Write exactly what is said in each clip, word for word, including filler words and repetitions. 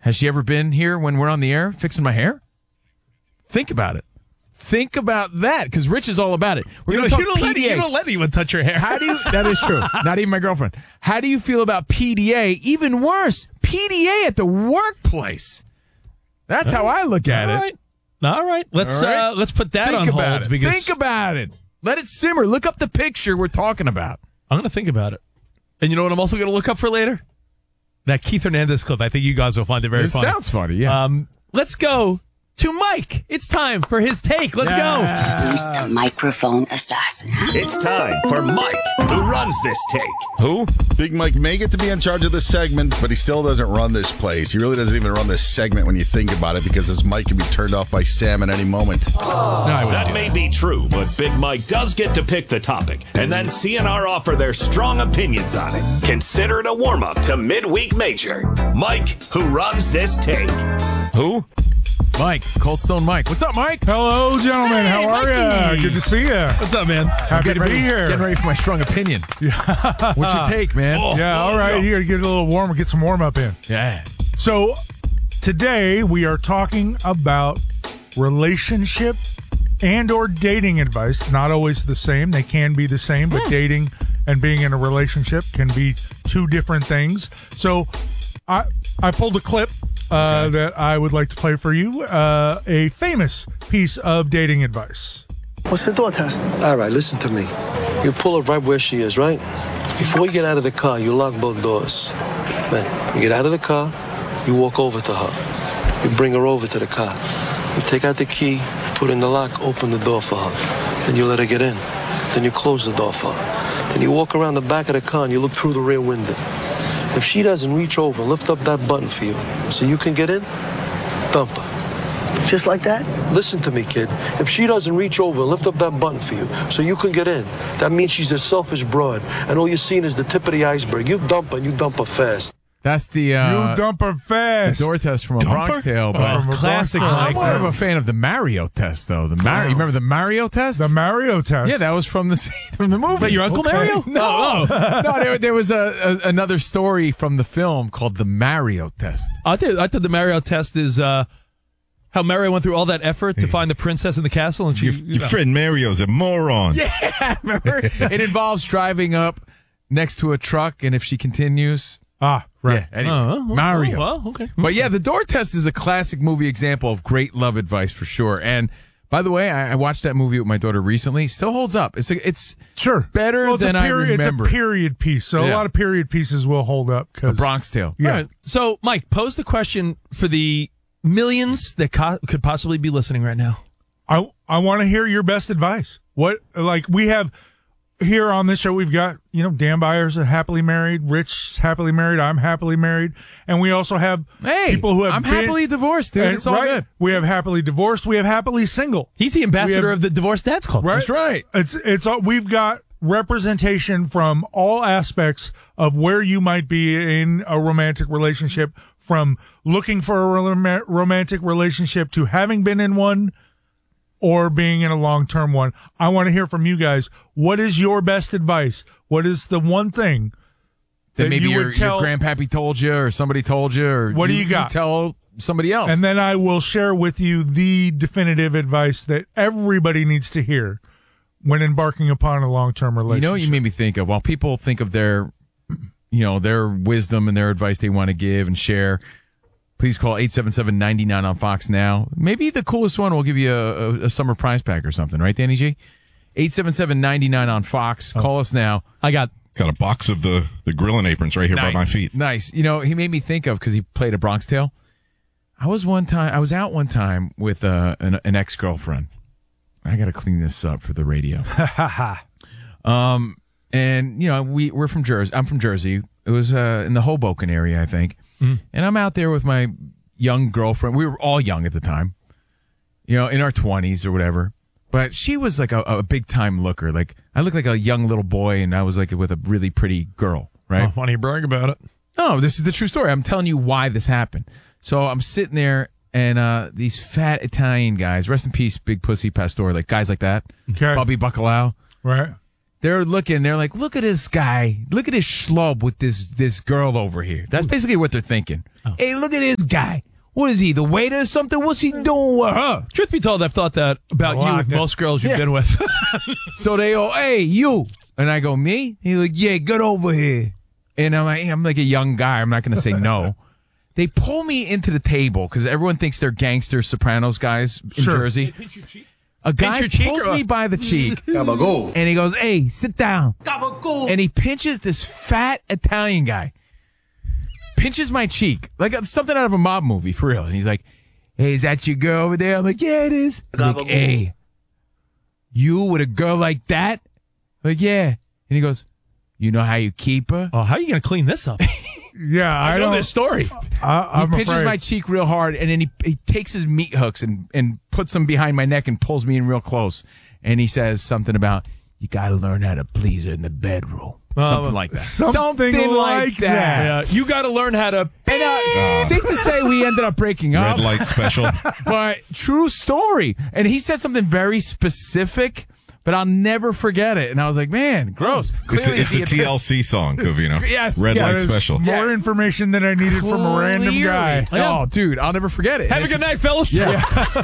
Has she ever been here when we're on the air fixing my hair? Think about it. Think about that, because Rich is all about it. We're You going to don't, talk you, don't P D A. let, you don't let anyone touch your hair. How do you? That is true. Not even my girlfriend. How do you feel about P D A? Even worse, P D A at the workplace. That's how I look at all it. Right. All right. Let's All right. Uh, let's put that Think on about hold. it. Because Think about it. Let it simmer. Look up the picture we're talking about. I'm going to think about it. And you know what I'm also going to look up for later? That Keith Hernandez clip. I think you guys will find it very It funny. sounds funny, yeah. Um, let's go to Mike. It's time for his take. Let's Yeah. go. Who's the microphone assassin? It's time for Mike, who runs this take. Who? Big Mike may get to be in charge of this segment, but he still doesn't run this place. He really doesn't even run this segment when you think about it, because this mic can be turned off by Sam at any moment. No, I wouldn't That do may that. be true, but Big Mike does get to pick the topic, and then C N R offer their strong opinions on it. Consider it a warm-up to Midweek Major. Mike, who runs this take. Who? Mike. Cold Stone Mike. What's up, Mike? Hello, gentlemen. Hey, How are Mikey. you? Good to see you. What's up, man? Happy Getting to be ready, here. Getting ready for my strong opinion. What's your take, man? Oh. Yeah, all right. Here, get a little warm. Get some warm up in. Yeah. So, today we are talking about relationship and or dating advice. Not always the same. They can be the same, but dating and being in a relationship can be two different things. So, I I pulled a clip uh, that I would like to play for you. Uh, a famous piece of dating advice. What's the door test? All right, listen to me. You pull her right where she is, right? Before you get out of the car, you lock both doors. Then you get out of the car, you walk over to her. You bring her over to the car. You take out the key, put in the lock, open the door for her. Then you let her get in. Then you close the door for her. Then you walk around the back of the car and you look through the rear window. If she doesn't reach over, lift up that button for you so you can get in, dump her. Just like that? Listen to me, kid. If she doesn't reach over and lift up that button for you so you can get in, that means she's a selfish broad, and all you're seeing is the tip of the iceberg. You dump her, and you dump her fast. That's the uh, you dump her fast. the door test from a Bronx Tale. But From a classic Bronx Tale. I'm more of a fan of the Mario test, though. The Mario. You remember the Mario test? The Mario test. Yeah, that was from the from the movie. But your Uncle Okay. Mario? No, no. There, there was a, a another story from the film called the Mario test. I thought, I thought the Mario test is uh, how Mario went through all that effort to find the princess in the castle. and she, Your, you your know. friend Mario's a moron. Yeah, remember? It involves driving up next to a truck, and if she continues, Ah, right. yeah. Anyway, Oh, oh, Mario. oh, well, okay. But yeah, the door test is a classic movie example of great love advice for sure. And by the way, I, I watched that movie with my daughter recently. Still holds up. It's a, it's Sure. better well, it's than a period, I remember. It's a period piece, so a Yeah. lot of period pieces will hold up. A Cause, Bronx Tale. Yeah. All right. So, Mike, pose the question for the millions that co- could possibly be listening right now. I I want to hear your best advice. What like we have here on this show, we've got you know Dan Byers is happily married, Rich happily married, I'm happily married, and we also have Hey, people who have I'm been, happily divorced, dude. and- It's all right? good. We have happily divorced. We have happily single. He's the ambassador We have- of the Divorced Dads Club. Right? That's right. It's it's all we've got representation from all aspects of where you might be in a romantic relationship, from looking for a rom- romantic relationship to having been in one or being in a long-term one. I want to hear from you guys. What is your best advice? What is the one thing That that maybe you your, would tell- your grandpappy told you, or somebody told you, or What do you got? tell somebody else. And then I will share with you the definitive advice that everybody needs to hear when embarking upon a long-term relationship. You know what you made me think of? While people think of their, you know, their wisdom and their advice they want to give and share, please call eight seven seven, nine nine on Fox now. Maybe the coolest one will give you a, a, a summer prize pack or something, right, Danny G? eight seven seven, nine nine on Fox. Call us now. I got Got a box of the, the grilling aprons right here Nice. by my feet. Nice. You know, he made me think of, because he played a Bronx Tale. I was one time, I was out one time with uh, an, an ex-girlfriend. I got to clean this up for the radio. um, and, you know, we, we're from Jersey. I'm from Jersey. It was uh, in the Hoboken area, I think. Mm. And I'm out there with my young girlfriend. We were all young at the time, you know, in our twenties or whatever. But she was like a, a big-time looker. Like, I looked like a young little boy, and I was like with a really pretty girl, right? Oh, why don't you brag about it? No, this is the true story. I'm telling you why this happened. So I'm sitting there, and uh, these fat Italian guys, rest in peace, Big Pussy Pastore, like guys like that, Okay. Bobby Bacalao, Right. they're looking. They're like, look at this guy. Look at this schlub with this this girl over here. That's basically what they're thinking. Oh. Hey, look at this guy. What is he, the waiter or something? What's he doing with her? Truth be told, I've thought that about you with most girls you've yeah. been with. So they go, hey, you. And I go, me? He's like, yeah, get over here. And I'm like, I'm like a young guy. I'm not going to say no. They pull me into the table because everyone thinks they're gangster Sopranos guys in Sure. Jersey. Pinch your cheek? A guy Pinch your cheek pulls or- me by the cheek. And he goes, hey, sit down. And he pinches this fat Italian guy. Pinches my cheek. Like something out of a mob movie, for real. And he's like, hey, is that your girl over there? I'm like, yeah, it is. I'm like, hey, you with a girl like that? I'm like, yeah. And he goes, you know how you keep her? Oh, how are you going to clean this up? Yeah, I, I know don't. this story. I, I'm he pinches afraid. my cheek real hard, and then he, he takes his meat hooks and, and puts them behind my neck and pulls me in real close. And he says something about, you got to learn how to please her in the bedroom. Uh, something like that. something like that. Yeah, you got to learn how to. And, uh, safe to say we ended up breaking up. Red light special. But true story. And he said something very specific, but I'll never forget it. And I was like, man, gross. It's a, Clearly it's a the- T L C song, Covino. Yes, Red yes. light That is special. More Yeah. information than I needed from a random guy. Clearly. Oh, dude, I'll never forget it. Have a It's- good night, fellas. Yeah.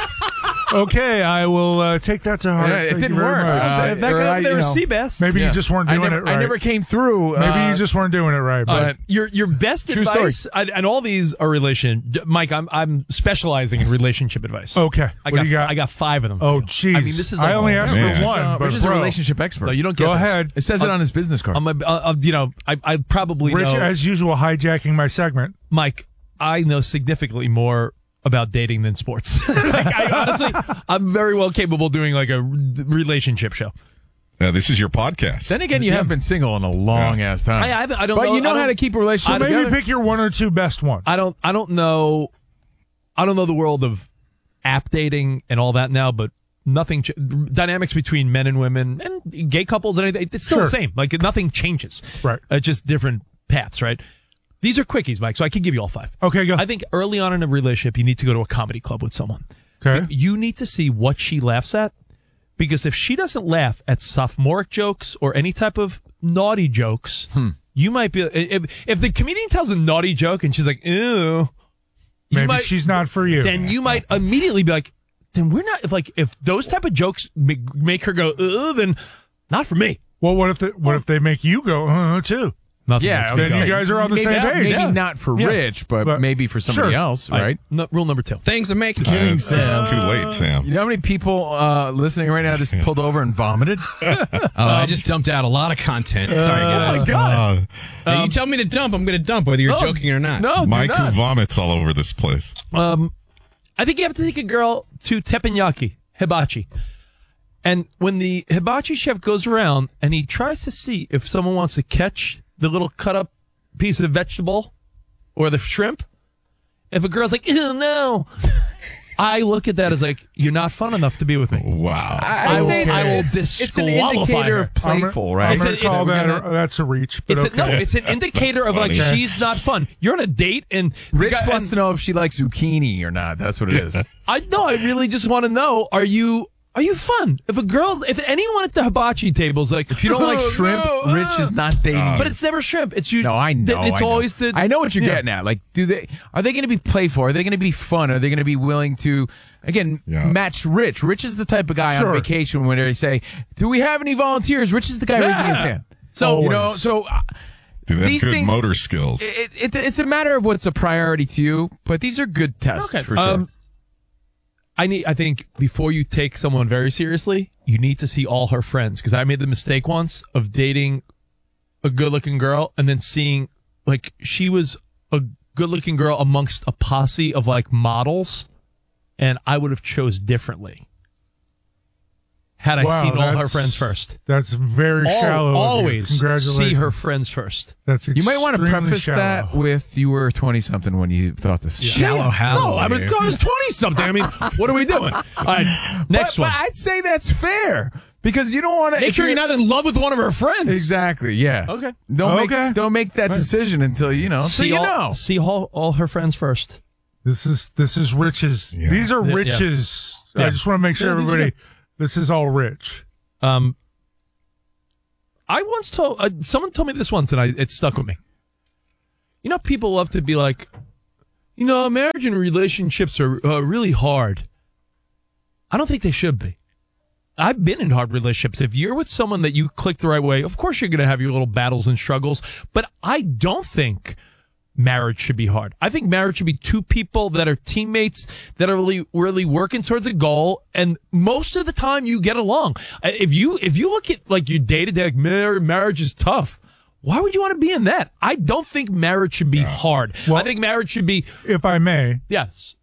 Okay, I will uh, take that to heart. Yeah, it Thank you didn't very work. much. Uh, If that or guy I- over there you was know, sea bass. Maybe Yeah. you just weren't I doing never, it right. I never came through. Maybe uh, you just weren't doing it right. But uh, Your your best True advice, and, and all these are relation. D- Mike, I'm I'm specializing in relationship advice. okay, I what got, do you got? I got five of them. Oh, for you. jeez. I mean, this is. I like- only asked man. for one, uh, but Rich is a bro, relationship expert. No, you don't get Go this. ahead. It says it on his business card. I'm a, uh, uh, you know, I I probably Rich, know, as usual, hijacking my segment. Mike. I know significantly more about dating than sports. Like, I honestly, I'm very well capable of doing like a r- relationship show. Yeah, this is your podcast. then again, you haven't been single in a long Yeah. ass time. I, I, I don't. but know, you know I how don't- to keep a relationship So maybe together. pick your one or two best ones. I don't. I don't know. I don't know the world of app dating and all that now, but nothing. Ch- dynamics between men and women and gay couples and anything. It's still Sure. the same. Like nothing changes. Right. Uh, just different paths. Right. These are quickies, Mike. So I can give you all five. Okay, go. I think early on in a relationship, you need to go to a comedy club with someone. Okay. You need to see what she laughs at, because if she doesn't laugh at sophomoric jokes or any type of naughty jokes, Hmm. you might be. If, if the comedian tells a naughty joke and she's like, ew, you Maybe might- she's not for you. then you might immediately be like, then we're not. If like if those type of jokes make, make her go, ugh, then not for me. Well, what if the, what if they make you go uh, too? Nothing Yeah, makes I me was Then go. you guys are on the maybe, same page. Maybe Yeah. not for Yeah. Rich, but, But- maybe for somebody sure. else, All right? No, rule number two. Things that make Uh, it's too late, Sam. You know how many people uh, listening right now just pulled over and vomited? Oh, I just dumped out a lot of content. Sorry, guys. my God. Uh, Hey, you tell me to dump, I'm going to dump, whether you're Oh, joking or not. No, do Mike who not. vomits all over this place. Um, I think you have to take a girl to teppanyaki, hibachi. And when the hibachi chef goes around and he tries to see if someone wants to catch the little cut up piece of vegetable or the shrimp, if a girl's like, ew, no, I look at that as like, you're not fun enough to be with me. Wow. I will, say it's- I will it's- disqualify It's an indicator her. of playful, right? I'm It's going a- to call it's- that we're a, gonna- that's a reach, but It's okay. a, no, it's an indicator of like, funny. she's not fun. You're on a date and the Rich guy- wants to know if she likes zucchini or not. That's what it is. I no, I really just want to know: Are you are you fun? If a girl, if anyone at the hibachi table is like, If you don't like "Oh, shrimp, no, Rich ah." is not dating you. But it's never shrimp. It's usually No, I know. It's I know. always the. I know what you're yeah. getting at. Like, do they? Are they going to be playful? Are they going to be fun? Are they going to be willing to, again, Yeah. match Rich? Rich is the type of guy Sure. on vacation when they say, "Do we have any volunteers?" Rich is the guy raising his Yeah. hand. So, you know, so uh, Do they have these good things, motor skills? It, it, it's a matter of what's a priority to you, but these are good tests Okay. for sure. Um, I need. I think before you take someone very seriously, you need to see all her friends. Because I made the mistake once of dating a good-looking girl and then seeing like she was a good-looking girl amongst a posse of like models, and I would have chose differently had I Wow, seen all her that's- friends first. That's very Al- shallow. of you. always Congratulations. see her friends first. That's you might want to extremely preface shallow. that with you were twenty something when you thought this. Shallow how? No, I was, I was twenty something. I mean, what are we doing? All right, next but, one. But I'd say that's fair because you don't want to Make sure you're not in love with one of her friends. Exactly. Yeah. Okay. Don't Okay. make don't make that decision until you know. So See you all, know. See all, all her friends first. This is this is Rich's. Yeah. These are Yeah, yeah. Rich's. Yeah. I just want to make sure Yeah, these are everybody. good. This is all Rich. Um, I once told uh, someone told me this once, and I it stuck with me. You know, people love to be like, you know, marriage and relationships are uh, really hard. I don't think they should be. I've been in hard relationships. If you're with someone that you click the right way, of course you're going to have your little battles and struggles. But I don't think marriage should be hard. I think marriage should be two people that are teammates that are really, really working towards a goal. And most of the time you get along. If you, if you look at like your day to day, like marriage is tough. Why would you want to be in that? I don't think marriage should be hard. Well, I think marriage should be, if I may. Yes.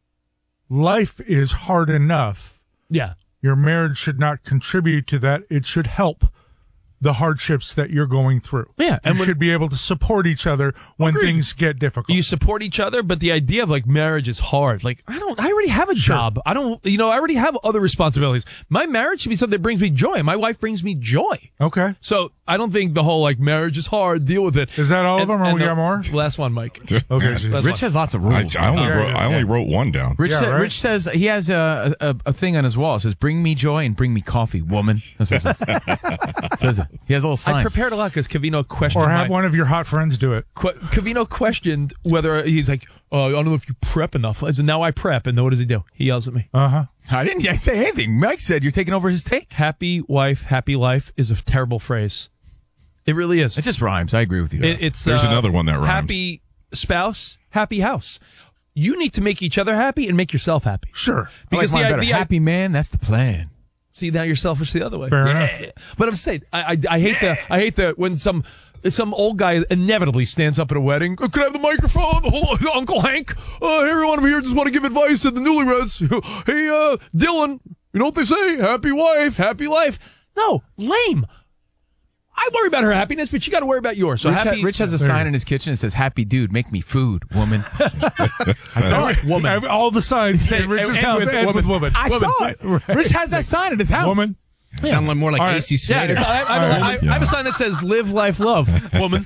Life is hard enough. Yeah. Your marriage should not contribute to that. It should help the hardships that you're going through. Yeah. And you when, should be able to support each other when agreed. things get difficult. You support each other, but the idea of like marriage is hard. Like, I don't, I already have a Sure. job. I don't, you know, I already have other responsibilities. My marriage should be something that brings me joy. My wife brings me joy. Okay. So I don't think the whole like marriage is hard, deal with it. Is that all of them, or we the, got more? Last one, Mike. Okay. Last Rich one. has lots of rules. I, I only, Yeah, wrote, yeah, I only yeah. wrote one down. Rich, Yeah, sa- right? Rich says he has a, a a thing on his wall. It says, "Bring me joy and bring me coffee, woman." That's what it says. says it. He has a little sign. I prepared a lot because Cavino questioned Or have my, one of your hot friends do it. Qu- Cavino questioned whether he's like, oh, I don't know if you prep enough. I said, now I prep. And then what does he do? He yells at me. Uh-huh. I didn't say anything. Mike said you're taking over his take. Happy wife, happy life is a terrible phrase. It really is. It just rhymes. I agree with you. It, it's There's uh, another one that rhymes. Happy spouse, happy house. You need to make each other happy and make yourself happy. Sure. Because I like the, mine better. the happy man, that's the plan. See, now you're selfish the other way. Fair Yeah. enough. But I'm saying, I, I, I hate the, I hate the when some some old guy inevitably stands up at a wedding. Could I have the microphone? Oh, Uncle Hank. Uh, hey, everyone, I'm here. Just want to give advice to the newlyweds. Hey, uh, Dylan. You know what they say? Happy wife, happy life. No, lame. I worry about her happiness, but you got to worry about yours. So Rich, happy. ha- Rich has a sign in his kitchen that says, "Happy dude, make me food, woman." I saw it. Woman. All the signs in Rich's and house with and with woman. woman. I Woman. saw it. Rich has that sign in his house. Woman. Sound like more like All right. A C Yeah, Slater. it's- I, I, I, I, I have a sign that says "Live, Life, Love." Woman.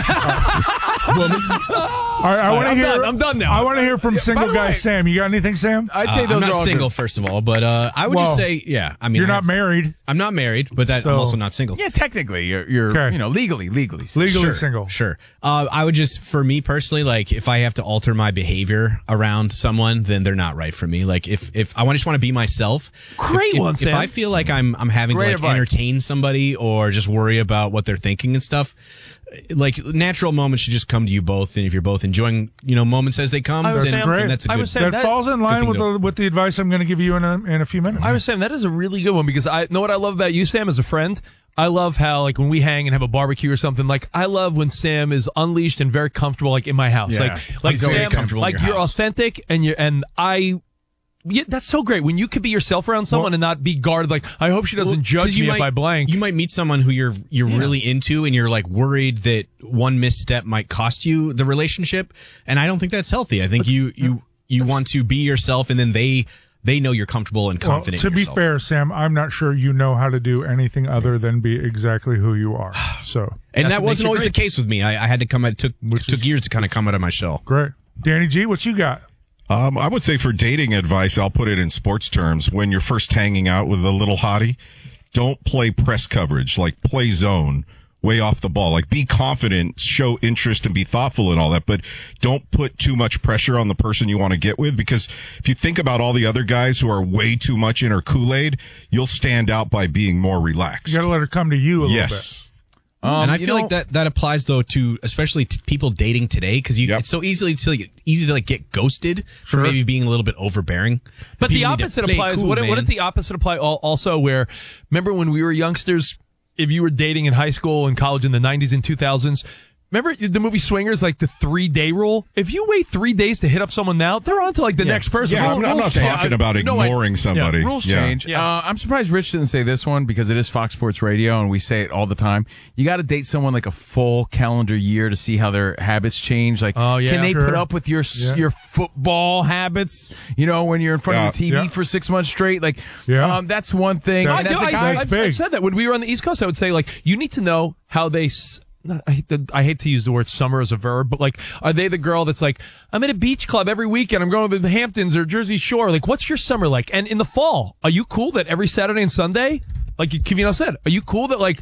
All right, I want to I'm hear. done. I'm done now. I want to hear from single the guy way- Sam. You got anything, Sam? I'd say Uh, those I'm not are all single, good. first of all, but uh, I would Well, just say, yeah. I mean, You're I not have- married. I'm not married, but that, So- I'm also not single. Yeah, technically, you're, you're Okay. you know, legally, legally. Legally Sure, single. Sure. Uh, I would just, for me personally, like if I have to alter my behavior around someone, then they're not right for me. Like if, if I just want to be myself. Great if, if- one, If Sam. I feel like I'm, I'm having Great to like advice. entertain somebody or just worry about what they're thinking and stuff, like natural moments should just come to you both. And if you're both enjoying, you know, moments as they come, I was then, saying- then that's a I good. was saying- That, that- falls in line thing with to- the with the advice I'm going to give you in a in a few minutes. I was saying that is a really good one because I know what I love about you, Sam, as a friend. I love how like when we hang and have a barbecue or something. Like I love when Sam is unleashed and very comfortable, like in my house. Yeah. Like like He's always Sam, comfortable in like your you're house. authentic and you're and I. Yeah, that's so great when you could be yourself around someone Well- and not be guarded. Like I hope she doesn't Well, judge 'cause you me might, if I blank. You might meet someone who you're you're Yeah. really into, and you're like worried that one misstep might cost you the relationship. And I don't think that's healthy. I think you you you want to be yourself, and then they they know you're comfortable and Well, confident. to in be yourself. fair, Sam, I'm not sure you know how to do anything other than be exactly who you are. So and That's that what makes wasn't you always great. the case with me. I, I had to come. It took Which took is- years to kind of come out of my shell. great, Danny G. What you got? Um, I would say for dating advice, I'll put it in sports terms. When you're first hanging out with a little hottie, don't play press coverage, like play zone way off the ball. Like be confident, show interest and be thoughtful and all that, but don't put too much pressure on the person you want to get with, because if you think about all the other guys who are way too much in or Kool-Aid, you'll stand out by being more relaxed. You got to let her come to you a little Yes. Um, and I you feel know- like that, that applies though to especially t- people dating today, because you Yep. it's so easily to easy to like get ghosted for maybe being a little bit overbearing. But the People need to opposite play applies. cool, what, if, what man. if the opposite apply al- also where, remember when we were youngsters, if you were dating in high school and college in the nineties and two thousands, remember the movie Swingers, like the three day rule? If you wait three days to hit up someone now, they're on to like the Yeah. next person. Yeah, I'm not, I'm not Rules change. talking about I- no, I- ignoring somebody. Rules Yeah. change. Yeah. Uh, I'm surprised Rich didn't say this one because it is Fox Sports Radio and we say it all the time. You got to date someone like a full calendar year to see how their habits change. Like, Oh, yeah. can they Sure. put up with your s Yeah. your football habits? You know, when you're in front Yeah. of the T V Yeah. for six months straight. Like, Yeah. um, that's one thing. That's- And I, as do, a I, guy, I, That's I've, big. I've said that when we were on the East Coast. I would say like you need to know how they. S- I hate, the, I hate to use the word summer as a verb, but like, are they the girl that's like, I'm at a beach club every weekend. I'm going to the Hamptons or Jersey Shore. Like, what's your summer like? And in the fall, are you cool that every Saturday and Sunday, like Kivino said, are you cool that like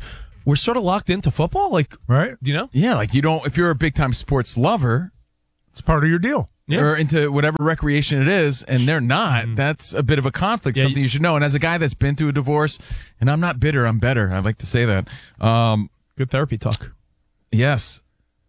we're sort of locked into football. Like, right? Do you know? Yeah, like you don't. If you're a big time sports lover, it's part of your deal. Yeah. Or into whatever recreation it is, and they're not. Mm. That's a bit of a conflict. Yeah, something you, you should know. And as a guy that's been through a divorce, and I'm not bitter, I'm better. I'd like to say that. Um, Good therapy talk. Yes.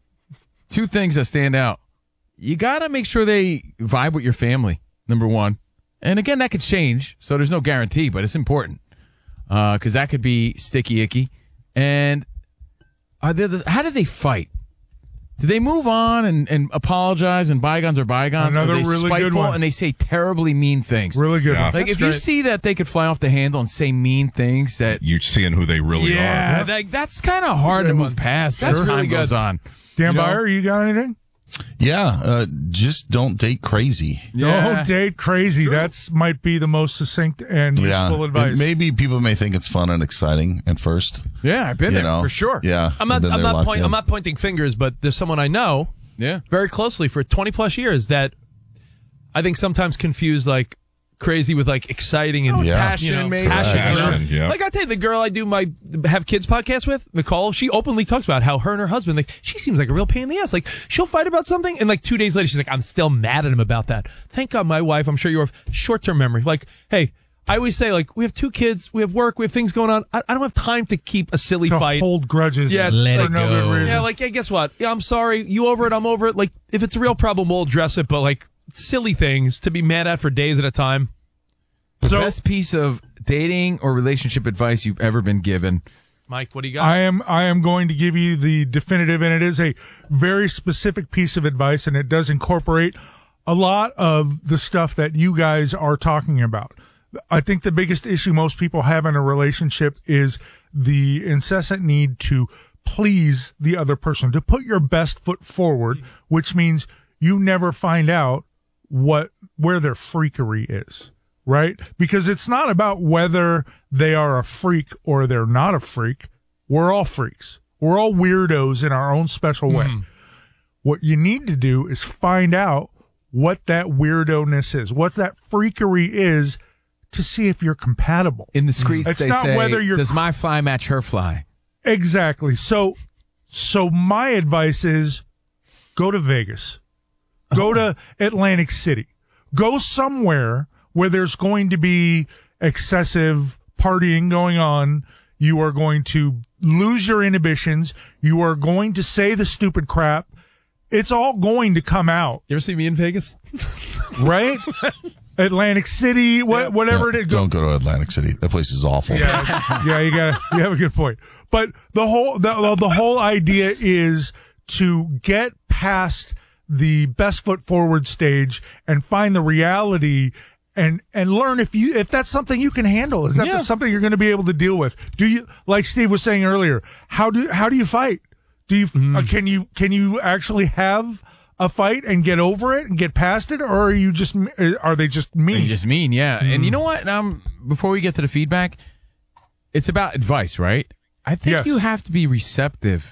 Two things that stand out. You got to make sure they vibe with your family, number one. And again, that could change, so there's no guarantee, but it's important because uh, that could be sticky icky. And are they the, how do they fight? Do they move on and, and apologize and bygones are bygones? Another are they really spiteful good one. And they say terribly mean things? Really good Yeah. one. Like That's if you great. see that they could fly off the handle and say mean things that You're seeing who they really yeah, are. that, that's kind of hard to move one. past. That's Sure. really Really goes good. on. Dan You know? Byer, you got anything? Yeah, uh, just don't date crazy. Yeah. Don't date crazy. That's might be the most succinct and useful Yeah, advice. And maybe people may think it's fun and exciting at first. Yeah, I've been You there know, for sure. Yeah, I'm not. and then I'm they're not locked point, in. I'm not pointing fingers, but there's someone I know Yeah. very closely for twenty plus years that I think sometimes confuse like crazy with like exciting and Yeah. Passion, you know, maybe. passion. Passion, yeah. Like I tell you, the girl I do my have kids podcast with, Nicole, she openly talks about how her and her husband, like she seems like a real pain in the ass. Like she'll fight about something, and like two days later, she's like, "I'm still mad at him about that." Thank God, my wife, I'm sure you have short term memory. Like, hey. I always say, like, we have two kids, we have work, we have things going on. I, I don't have time to keep a silly to fight. hold grudges. Yeah, Let for it no go. good reason. Yeah, like, hey, guess what? Yeah, I'm sorry. You over it, I'm over it. Like, if it's a real problem, we'll address it. But, like, silly things to be mad at for days at a time. The So- best piece of dating or relationship advice you've ever been given. Mike, what do you got? I am I am going to give you the definitive, and it is a very specific piece of advice, and it does incorporate a lot of the stuff that you guys are talking about. I think the biggest issue most people have in a relationship is the incessant need to please the other person, to put your best foot forward, which means you never find out what where their freakery is. Right? Because it's not about whether they are a freak or they're not a freak. We're all freaks. We're all weirdos in our own special way. Mm-hmm. What you need to do is find out what that weirdo-ness is, what that freakery is, to see if you're compatible. In the streets, It's they not say, whether you're does my fly match her fly? Exactly. So, so my advice is go to Vegas, go to Atlantic City, go somewhere where there's going to be excessive partying going on. You are going to lose your inhibitions. You are going to say the stupid crap. It's all going to come out, You ever see me in Vegas? right? Atlantic City, what, whatever Yeah, it is. don't go to Atlantic City. That place is awful. Yeah, yeah, you got you have a good point. But the whole the, the whole idea is to get past the best foot forward stage and find the reality and and learn if you if that's something you can handle. Is that Yeah. something you're going to be able to deal with? Do you, like Steve was saying earlier, how do how do you fight? Do you uh, can you can you actually have a fight and get over it and get past it, or are you just are they just mean? You just mean, yeah. And you know what? Um, before we get to the feedback, it's about advice, right? I think Yes. you have to be receptive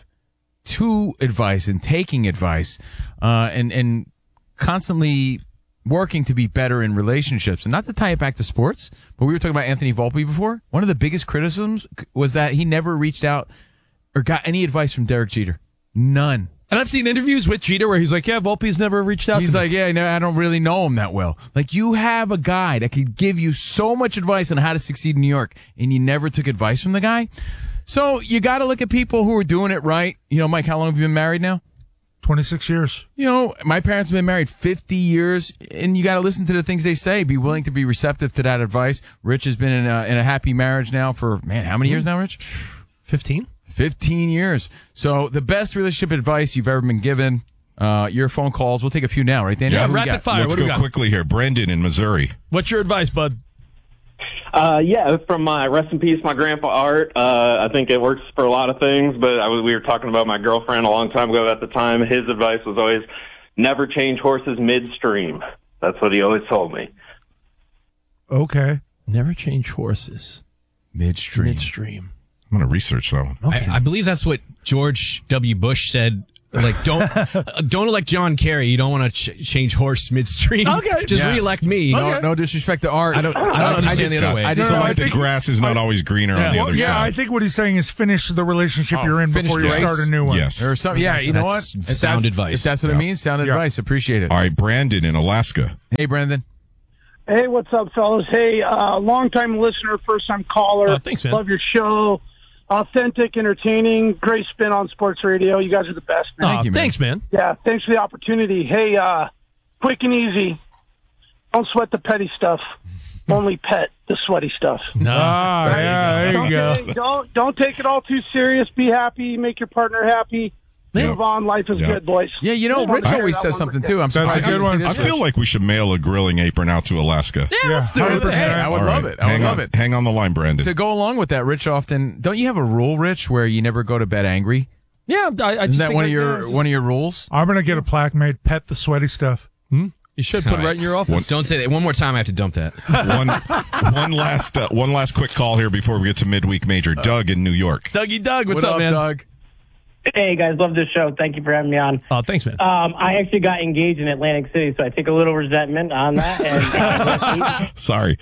to advice and taking advice, uh, and and constantly working to be better in relationships. And not to tie it back to sports, but we were talking about Anthony Volpe before. One of the biggest criticisms was that he never reached out or got any advice from Derek Jeter. None. And I've seen interviews with Jeter where he's like, yeah, Volpe's never reached out He's to like, me. yeah, no, I don't really know him that well. Like, you have a guy that could give you so much advice on how to succeed in New York, and you never took advice from the guy. So you got to look at people who are doing it right. You know, Mike, how long have you been married now? twenty-six years. You know, my parents have been married fifty years, and you got to listen to the things they say. Be willing to be receptive to that advice. Rich has been in a, in a happy marriage now for, man, how many years now, Rich? fifteen? fifteen years. So the best relationship advice you've ever been given. Uh, your phone calls. We'll take a few now, right, Danny? Yeah, Who we rapid got? fire. Let's What do we go got? quickly here. Brendan in Missouri. What's your advice, bud? Uh, yeah, from my rest in peace, my grandpa Art. Uh, I think it works for a lot of things, but I was, we were talking about my girlfriend a long time ago. At the time, his advice was always never change horses midstream. That's what he always told me. Okay. Never change horses. Midstream. Midstream. I'm going to research that one. I, I believe that's what George W. Bush said Like, don't don't elect John Kerry. You don't want to ch- change horse midstream. Okay. Just Yeah. re-elect me. No, no disrespect to Art. I don't, I don't understand just, the other way. I just No, no, like I the think- grass is not I- always greener on the Well, other yeah, I side. think what he's saying is finish the relationship Oh, you're in finish before you the race. start a new one. Yes. Or some, yeah, you know what? That's If sound that's- advice. If that's what it Yeah. means, sound Yeah. advice. Appreciate it. All right, Brandon in Alaska. Hey, Brandon. Hey, what's up, fellas? Hey, uh, long-time listener, first-time caller. Oh, thanks, man. Love your show. Authentic, entertaining, great spin on sports radio. You guys are the best, man. Thank Aw, you, man. Thanks, man. Yeah, thanks for the opportunity. Hey, uh, quick and easy. Don't sweat the petty stuff. Only pet the sweaty stuff. No. Ah, yeah, there you go. Okay, don't don't take it all too serious. Be happy. Make your partner happy. Yeah. Move on. Life is Yeah. good, boys. Yeah, you know, Just wanted Rich to share always that says one something with you. too. I'm That's a surprised. good you didn't one. say I this, feel Rich. like we should mail a grilling apron out to Alaska. Yeah, let's do one hundred it. percent. Hey, I would All love right. it. I would hang love on, it. Hang on the line, Brandon. To go along with that, Rich, often don't you have a rule, Rich, where you never go to bed angry? Yeah, I, I just Isn't that think one I- of yeah, your just- one of your rules? I'm going to get a plaque made, pet the sweaty stuff. You should put All it right. right in your office. Don't say that. One more time, I have to dump that. one, one last, uh, one last quick call here before we get to midweek major. Doug in New York. Dougie Doug, what's what up, man? Doug? Hey guys, love this show. Thank you for having me on. Oh, thanks, man. Um, I actually got engaged in Atlantic City, so I take a little resentment on that. And uh, Sorry.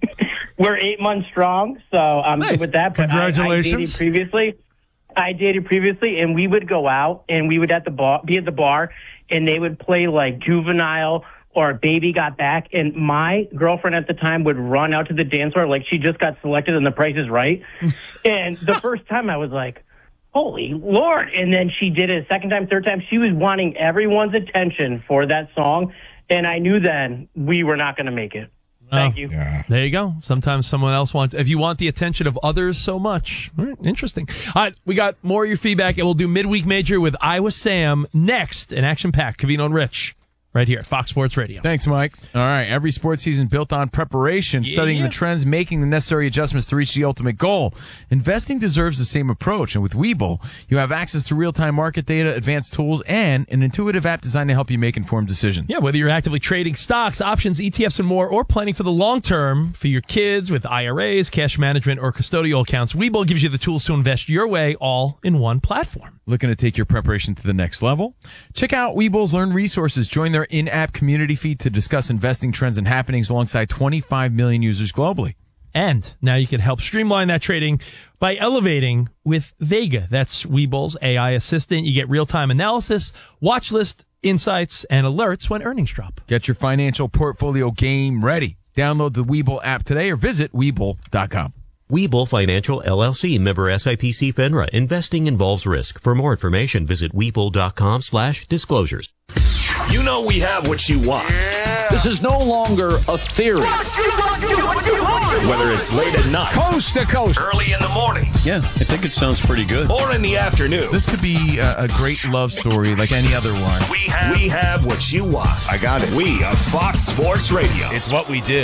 we're eight months strong, so I'm Nice. good with that. But I, I Congratulations. dated previously. I dated previously, and we would go out and we would at the bar, be at the bar, and they would play like Juvenile or Baby Got Back, and my girlfriend at the time would run out to the dance floor like she just got selected and The Price is Right. And the first time I was like, holy Lord. And then she did it a second time, third time. She was wanting everyone's attention for that song. And I knew then we were not going to make it. Thank Oh. you. Yeah. There you go. Sometimes someone else wants, if you want the attention of others so much. All right, interesting. All right, we got more of your feedback, and we'll do Midweek Major with Iowa Sam next in Action Pack. Cavino and Rich, right here at Fox Sports Radio. Thanks, Mike. All right. Every sports season built on preparation, Yeah, studying yeah. the trends, making the necessary adjustments to reach the ultimate goal. Investing deserves the same approach. And with Webull, you have access to real-time market data, advanced tools, and an intuitive app designed to help you make informed decisions. Yeah, whether you're actively trading stocks, options, E T Fs, and more, or planning for the long term for your kids with I R As, cash management, or custodial accounts, Webull gives you the tools to invest your way all in one platform. Looking to take your preparation to the next level? Check out Webull's Learn Resources. Join their in-app community feed to discuss investing trends and happenings alongside twenty-five million users globally. And now you can help streamline that trading by elevating with Vega. That's Webull's A I assistant. You get real-time analysis, watch list insights, and alerts when earnings drop. Get your financial portfolio game ready. Download the Webull app today or visit Webull dot com. Webull Financial, L L C, member S I P C FINRA. Investing involves risk. For more information, visit Webull dot com slash disclosures. You know we have what you want. This is no longer a theory. Whether it's late at night, Coast to coast. early in the mornings, Yeah, I think it sounds pretty good. or in the afternoon, This could be a, a great love story like any other one. we have, we have what you want. I got it. We are Fox Sports Radio. It's what we do.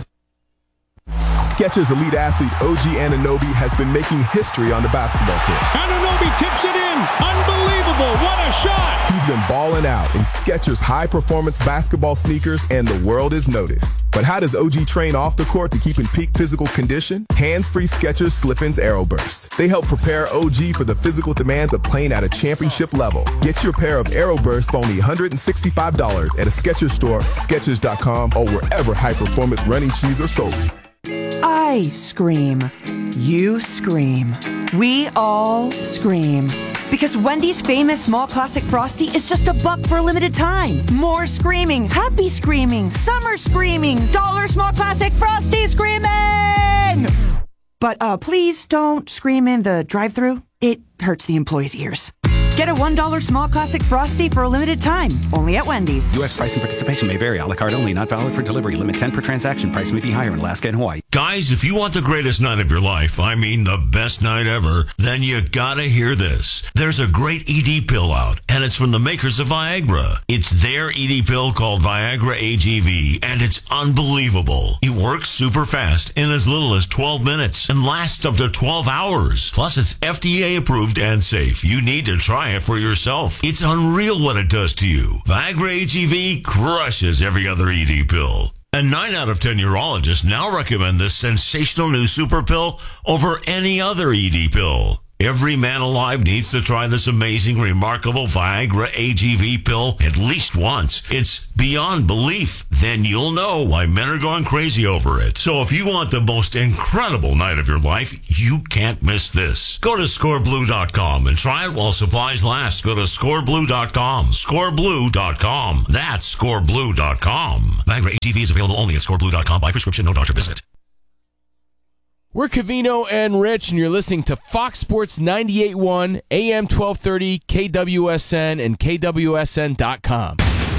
Skechers elite athlete O G Anunoby has been making history on the basketball court. Anunoby tips it in. Unbelievable. What a shot. He's been balling out in Skechers high-performance basketball sneakers, and the world is noticed. But how does O G train off the court to keep in peak physical condition? Hands-free Skechers Slip-ins Aeroburst. They help prepare O G for the physical demands of playing at a championship level. Get your pair of Aeroburst for only one hundred sixty-five dollars at a Skechers store, Skechers dot com, or wherever high-performance running shoes are sold. I scream. You scream. We all scream. Because Wendy's famous small classic Frosty is just a buck for a limited time. More screaming, happy screaming, summer screaming, dollar small classic Frosty screaming! But uh, please don't scream in the drive-thru. It hurts the employees' ears. Get a one dollar small classic Frosty for a limited time, only at Wendy's. U S price and participation may vary. A la carte only, not valid for delivery. Limit ten per transaction. Price may be higher in Alaska and Hawaii. Guys, if you want the greatest night of your life, I mean the best night ever, then you gotta hear this. There's a great E D pill out, and it's from the makers of Viagra. It's their E D pill called Viagra A G V, and it's unbelievable. It works super fast in as little as twelve minutes and lasts up to twelve hours. Plus, it's F D A approved and safe. You need to try it for yourself. It's unreal what it does to you. Viagra A G V crushes every other E D pill. And nine out of ten urologists now recommend this sensational new super pill over any other E D pill. Every man alive needs to try this amazing, remarkable Viagra A G V pill at least once. It's beyond belief. Then you'll know why men are going crazy over it. So if you want the most incredible night of your life, you can't miss this. Go to score blue dot com and try it while supplies last. Go to score blue dot com. score blue dot com. That's score blue dot com. Viagra A G V is available only at score blue dot com by prescription, no doctor visit. We're Covino and Rich, and you're listening to Fox Sports ninety-eight point one, A M twelve thirty, K W S N, and K W S N dot com.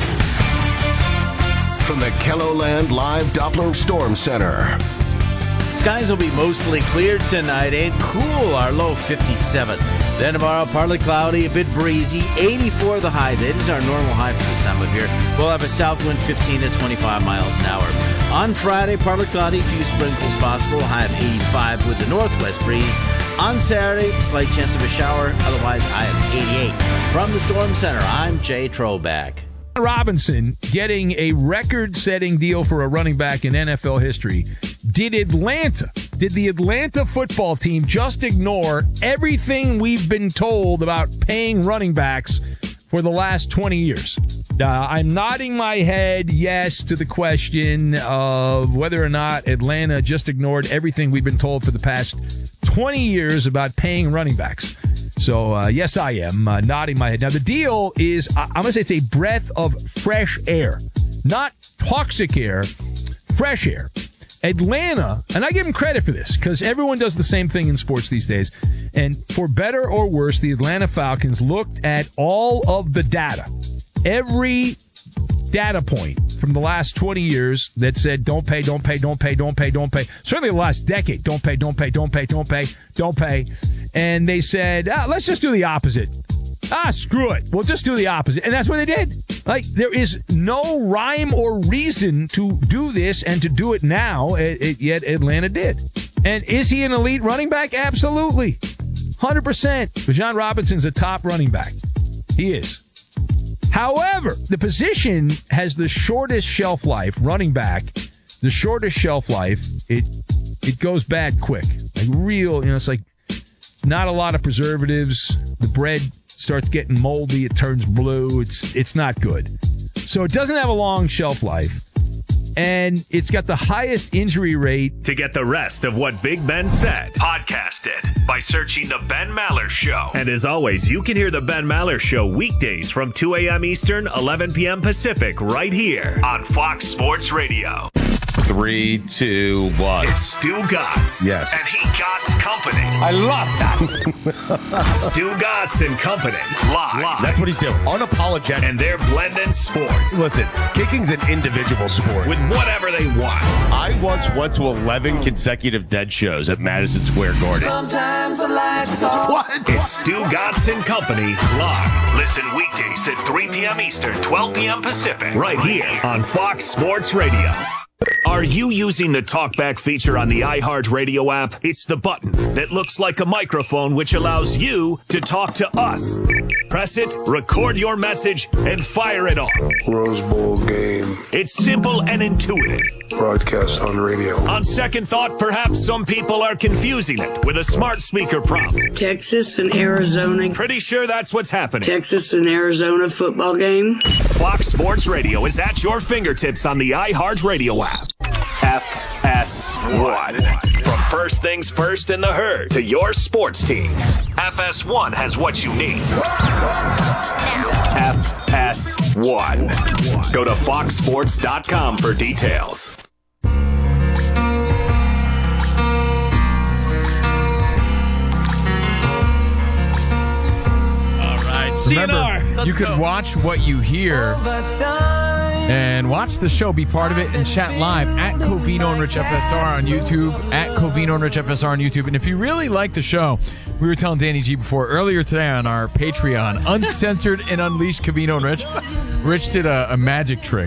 From the KELOLAND Live Doppler Storm Center. Skies will be mostly clear tonight and cool, our low fifty-seven. Then tomorrow, partly cloudy, a bit breezy, eighty-four the high. That is our normal high for this time of year. We'll have a south wind fifteen to twenty-five miles an hour. On Friday, partly cloudy, a few sprinkles possible, high of eighty-five with the northwest breeze. On Saturday, slight chance of a shower, otherwise high of eighty-eight. From the Storm Center, I'm Jay Troback. Robinson getting a record-setting deal for a running back in N F L history. Did Atlanta, did the Atlanta football team just ignore everything we've been told about paying running backs for the last twenty years? Uh, I'm nodding my head yes to the question of whether or not Atlanta just ignored everything we've been told for the past twenty years about paying running backs. So, uh, yes, I am uh, nodding my head. Now, the deal is, I- I'm going to say it's a breath of fresh air, not toxic air, fresh air. Atlanta, and I give them credit for this because everyone does the same thing in sports these days. And for better or worse, the Atlanta Falcons looked at all of the data, every data point from the last twenty years that said don't pay, don't pay, don't pay, don't pay, don't pay. Certainly the last decade, don't pay, don't pay, don't pay, don't pay, don't pay. And they said, ah, let's just do the opposite. Ah, screw it. We'll just do the opposite. And that's what they did. Like, there is no rhyme or reason to do this and to do it now, it, it, yet Atlanta did. And is he an elite running back? Absolutely. one hundred percent. Bijan Robinson's a top running back. He is. However, the position has the shortest shelf life, running back, the shortest shelf life. It it goes bad quick. Like real, you know, it's like not a lot of preservatives. The bread starts getting moldy. It turns blue. It's it's not good. So it doesn't have a long shelf life. And it's got the highest injury rate. To get the rest of what Big Ben said, podcast it by searching The Ben Maller Show. And as always, you can hear The Ben Maller Show weekdays from two a.m. Eastern, eleven p.m. Pacific, right here on Fox Sports Radio. Three, two, one. It's Stu Gotts. Yes. And he Gotts Company. I love that. Stu Gotts and Company. Live. Live. That's what he's doing. Unapologetic. And they're blending sports. Listen, kicking's an individual sport. With whatever they want. I once went to eleven consecutive dead shows at Madison Square Garden. Sometimes the light is off. What? It's Stu Gotts and Company. Live. Listen weekdays at three p.m. Eastern, twelve p.m. Pacific. Right here on Fox Sports Radio. Are you using the TalkBack feature on the iHeartRadio app? It's the button that looks like a microphone which allows you to talk to us. Press it, record your message, and fire it off. Rose Bowl game. It's simple and intuitive. Broadcast on radio. On second thought, perhaps some people are confusing it with a smart speaker prompt. Texas and Arizona. Pretty sure that's what's happening. Texas and Arizona football game. Fox Sports Radio is at your fingertips on the iHeartRadio app. F S one. From first things first in the herd to your sports teams, F S one has what you need. F S one. Go to fox sports dot com for details. C N R. Remember, Let's you could go. watch what you hear and watch the show, be part of it, and chat live at Covino and Rich F S R on YouTube, at Covino and Rich F S R on YouTube. And if you really like the show, we were telling Danny G before, earlier today on our Patreon, Uncensored and Unleashed Covino and Rich, Rich did a, a magic trick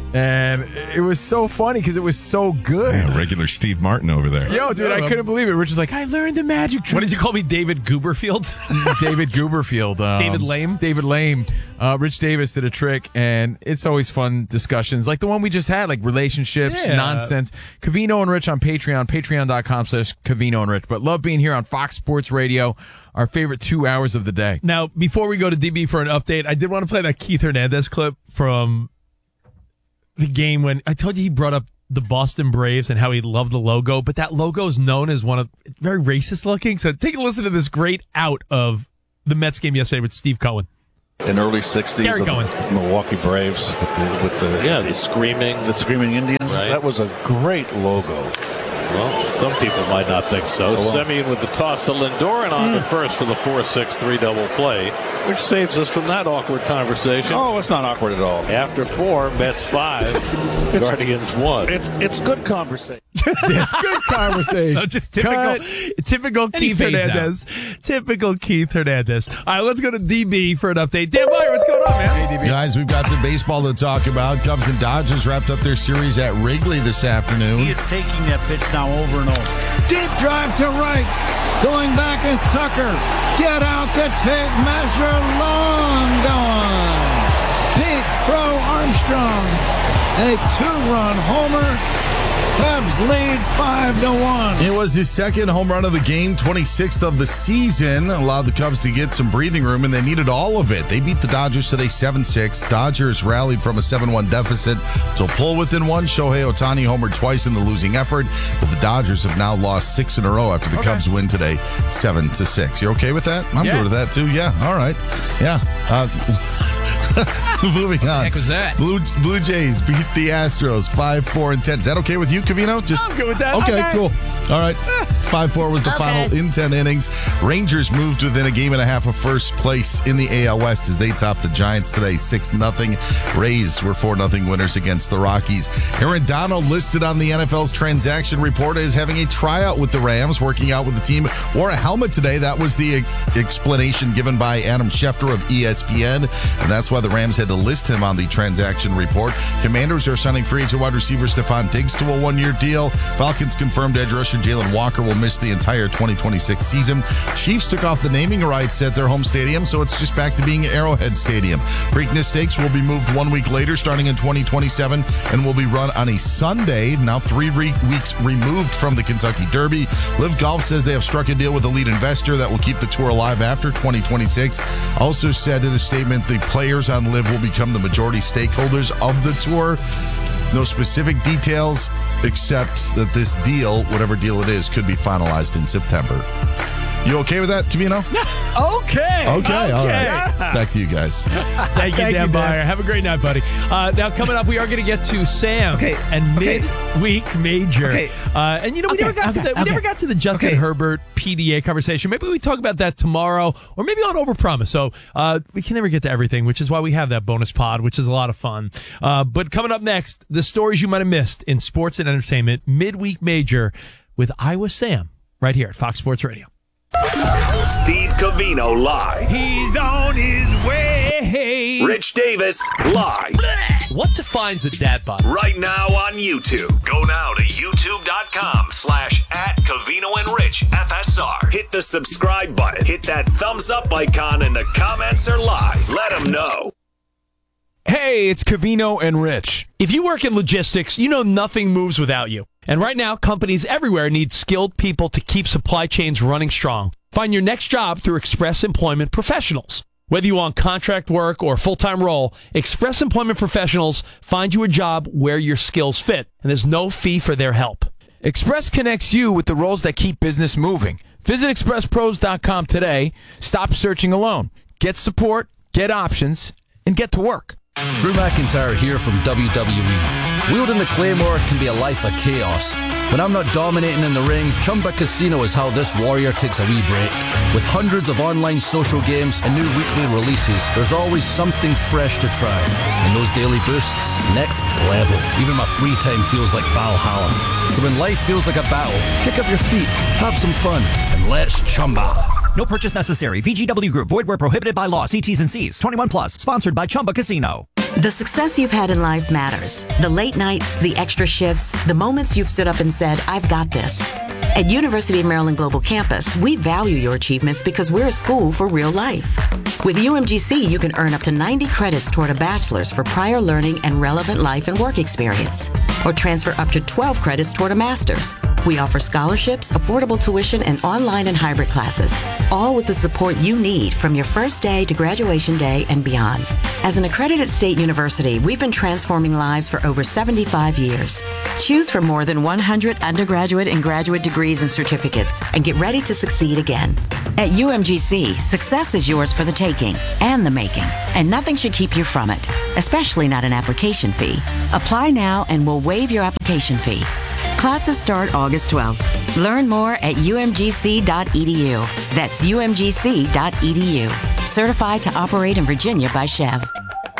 And it was so funny because it was so good. Yeah, regular Steve Martin over there. Yo, dude, I couldn't believe it. Rich was like, I learned the magic trick. What did you call me, David Gooberfield? David Gooberfield. Um, David Lame? David Lame. Uh, Rich Davis did a trick, and it's always fun discussions like the one we just had, like relationships, Yeah. nonsense. Covino and Rich on Patreon, patreon.com slash Covino and Rich. But love being here on Fox Sports Radio, our favorite two hours of the day. Now, before we go to D B for an update, I did want to play that Keith Hernandez clip from the game when I told you he brought up the Boston Braves and how he loved the logo, but that logo is known as one of very racist looking. So take a listen to this great out of the Mets game yesterday with Steve Cohen. In early sixties, Gary of Cohen. the Milwaukee Braves with the, with the Yeah, the screaming. the screaming Indians. Right. That was a great logo. Well, some people might not think so. Oh, well. Semien with the toss to Lindor and on Mm. to first for the four six three double play, which saves us from that awkward conversation. Oh, it's not awkward at all. After four, Mets five, It's- Guardians one. It's it's good conversation. It's good conversation. So just typical, Cut. typical And he Keith fades Hernandez. Typical Keith Hernandez. All right, let's go to D B for an update. Dan Meyer, what's going on, man? Hey, D B. Guys, we've got some baseball to talk about. Cubs and Dodgers wrapped up their series at Wrigley this afternoon. He is taking that pitch now over and over. Deep drive to right. Going back is Tucker. Get out the tape measure. Long gone. Pete Crow Armstrong. A two-run homer. Cubs lead five to one. It was his second home run of the game, twenty-sixth of the season. Allowed the Cubs to get some breathing room, and they needed all of it. They beat the Dodgers today seven six. Dodgers rallied from a seven one deficit to pull within one. Shohei Ohtani homered twice in the losing effort, but the Dodgers have now lost six in a row after the Okay. Cubs win today seven to six. You okay with that? I'm Yeah. good with that, too. Yeah, all right. Yeah. Uh, moving on. Heck was that? Blue, Blue Jays beat the Astros five four and ten. Is that okay with you, Covino? Just I'm good with that. Okay, Okay. cool. All right. five four was the Okay. final in ten innings. Rangers moved within a game and a half of first place in the A L West as they topped the Giants today six nothing. Rays were four nothing winners against the Rockies. Aaron Donald listed on the N F L's transaction report as having a tryout with the Rams, working out with the team. Wore a helmet today. That was the explanation given by Adam Schefter of E S P N, and that's why the Rams had to list him on the transaction report. Commanders are signing free agent wide receiver Stephon Diggs to a one-year deal. Falcons confirmed edge rusher Jalen Walker will miss the entire twenty twenty-six season. Chiefs took off the naming rights at their home stadium, so it's just back to being Arrowhead Stadium. Preakness Stakes will be moved one week later, starting in twenty twenty-seven, and will be run on a Sunday, now three re- weeks removed from the Kentucky Derby. Liv Golf says they have struck a deal with a lead investor that will keep the tour alive after twenty twenty-six. Also said in a statement, the players on Liv will become the majority stakeholders of the tour. No specific details, except that this deal, whatever deal it is, could be finalized in September. You okay with that, Covino? Okay. Okay, all right. Back to you guys. Thank you, Thank Dan you, Dan. Meyer. Have a great night, buddy. Uh, now, coming up, we are going to get to Sam Okay, and okay. midweek major. Okay. Uh, and you know, we Okay, never got to okay, the we okay. never got to the Justin Okay. Herbert P D A conversation. Maybe we talk about that tomorrow, or maybe on Overpromise. So uh, we can never get to everything, which is why we have that bonus pod, which is a lot of fun. Uh, but coming up next, the stories you might have missed in sports and entertainment, midweek major with Iowa Sam, right here at Fox Sports Radio. Steve Covino live. He's on his way. Rich Davis live. What defines a dad bod? Right now on YouTube. Go now to youtube.com slash at Covino and Rich F S R. Hit the subscribe button. Hit that thumbs up icon and the comments are live. Let them know. Hey, it's Covino and Rich. If you work in logistics, you know nothing moves without you. And right now, companies everywhere need skilled people to keep supply chains running strong. Find your next job through Express Employment Professionals. Whether you want contract work or a full-time role, Express Employment Professionals find you a job where your skills fit, and there's no fee for their help. Express connects you with the roles that keep business moving. Visit express pros dot com today. Stop searching alone. Get support, get options, and get to work. Drew McIntyre here from W W E. Wielding the Claymore can be a life of chaos. When I'm not dominating in the ring, Chumba Casino is how this warrior takes a wee break. With hundreds of online social games and new weekly releases, there's always something fresh to try. And those daily boosts, next level. Even my free time feels like Valhalla. So when life feels like a battle, kick up your feet, have some fun, and let's Chumba. No purchase necessary. V G W Group. Void where prohibited by law. See T's and C's. twenty-one plus. Sponsored by Chumba Casino. The success you've had in life matters. The late nights, the extra shifts, the moments you've stood up and said, I've got this. At University of Maryland Global Campus, we value your achievements because we're a school for real life. With U M G C, you can earn up to ninety credits toward a bachelor's for prior learning and relevant life and work experience, or transfer up to twelve credits toward a master's. We offer scholarships, affordable tuition, and online and hybrid classes, all with the support you need from your first day to graduation day and beyond. As an accredited state university, we've been transforming lives for over seventy-five years. Choose from more than one hundred undergraduate and graduate degrees and certificates, and get ready to succeed again. At U M G C, success is yours for the taking and the making, and nothing should keep you from it, especially not an application fee. Apply now and we'll waive your application fee. Classes start August twelfth. Learn more at U M G C dot E D U. That's U M G C dot E D U. Certified to operate in Virginia by Chev.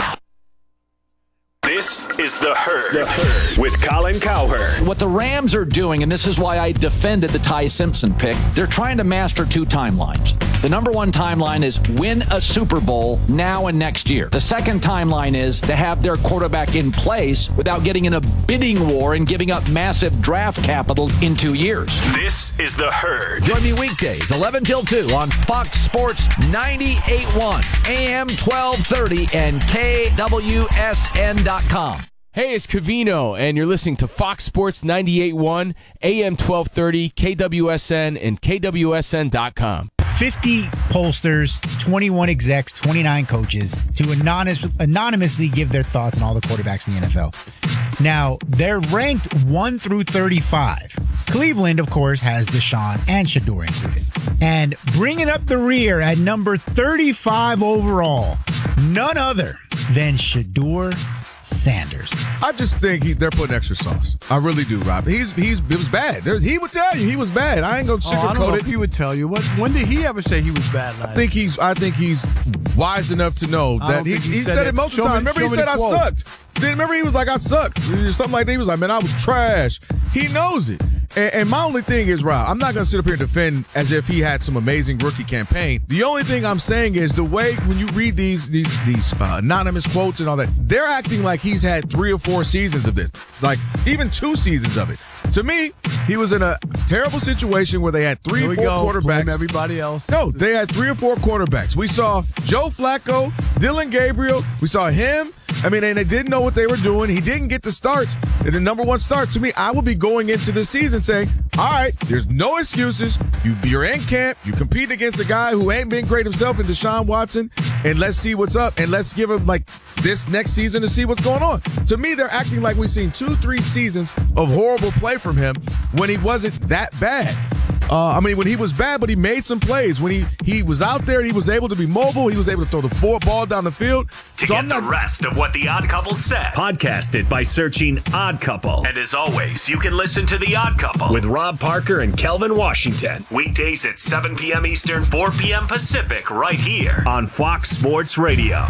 This is The Herd, the Herd with Colin Cowherd. What the Rams are doing, and this is why I defended the Ty Simpson pick, they're trying to master two timelines. The number one timeline is win a Super Bowl now and next year. The second timeline is to have their quarterback in place without getting in a bidding war and giving up massive draft capital in two years. This is The Herd. Join me weekdays, eleven till two on Fox Sports ninety-eight point one, A M twelve thirty, and K W S N dot com. Hey, it's Covino, and you're listening to Fox Sports ninety-eight point one, A M twelve thirty, K W S N, and K W S N dot com. fifty pollsters, twenty-one execs, twenty-nine coaches to anonymous, anonymously give their thoughts on all the quarterbacks in the N F L. Now, they're ranked one through thirty-five. Cleveland, of course, has Deshaun and Shedeur included. And bringing up the rear at number thirty-five overall, none other than Shedeur Sanders. I just think he, they're putting extra sauce. I really do, Rob. He's he's it was bad. There's, he would tell you he was bad. I ain't gonna sugarcoat oh, I don't know it. if he would tell you. What? When did he ever say he was bad? Last I think he's. I think he's wise enough to know I that he, he, he said, said it it most of show the time. me, Remember he me said the I quote. sucked. Then remember he was like I sucked. Something like that. He was like, man, I was trash. He knows it. And, and my only thing is, Rob, I'm not gonna sit up here and defend as if he had some amazing rookie campaign. The only thing I'm saying is the way when you read these these these uh, anonymous quotes and all that, they're acting like he's had three or four seasons of this, like even two seasons of it. To me, he was in a terrible situation where they had three or four go. quarterbacks. Blame everybody else. No, they had three or four quarterbacks. We saw Joe Flacco, Dylan Gabriel. We saw him. I mean, and they didn't know what they were doing. He didn't get the starts. And the number one start, to me, I would be going into this season saying, all right, there's no excuses. You, you're in camp. You compete against a guy who ain't been great himself in Deshaun Watson. And let's see what's up. And let's give him, like, this next season to see what's going on. To me, they're acting like we've seen two, three seasons of horrible play from him when he wasn't that bad. Uh, I mean, when he was bad, but he made some plays. When he, he was out there, he was able to be mobile. He was able to throw the four ball down the field. To so get I'm not, the rest of what The Odd Couple said, podcast it by searching Odd Couple. And as always, you can listen to The Odd Couple with Rob Parker and Kelvin Washington. Weekdays at seven p.m. Eastern, four p.m. Pacific, right here on Fox Sports Radio.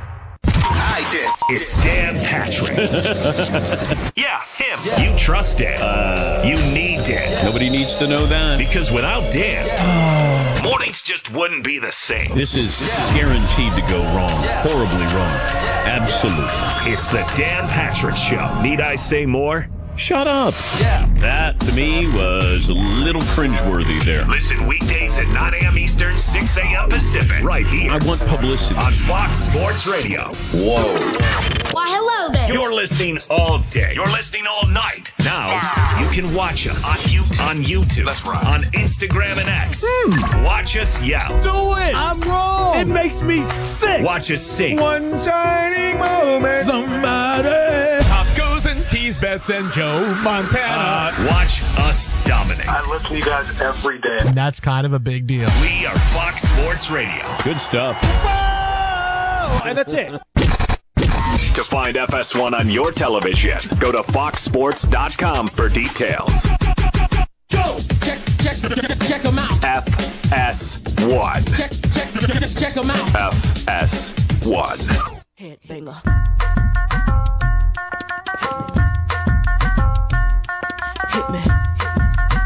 I did. It's Dan Patrick. yeah, him. Yeah. You trust Dan. Uh, you need Dan. Nobody needs to know that. Because without Dan, yeah. mornings just wouldn't be the same. This is, this is guaranteed to go wrong. Yeah. Horribly wrong. Absolutely. It's the Dan Patrick Show. Need I say more? Shut up. Yeah. That, to me, was a little cringeworthy there. Listen weekdays at nine a.m. Eastern, six a.m. Pacific. Right here. I want publicity. On Fox Sports Radio. Whoa. Why, hello there. You're listening all day. You're listening all night. Now, wow. you can watch us on YouTube. On YouTube. That's right. On Instagram and X. Hmm. Watch us yell. Do it. I'm wrong. It makes me sick. Watch us sing. One shining moment. Somebody. Pop goes and tease bets and Joe Montana. Uh, watch us dominate. I listen to you guys every day. And that's kind of a big deal. We are Fox Sports Radio. Good stuff. Whoa! And that's it. To find F S one on your television, go to fox sports dot com for details. Go! Check, check, check, check them out. F S one. Check, check, check, check them out. F S one. Head banger. Hit me.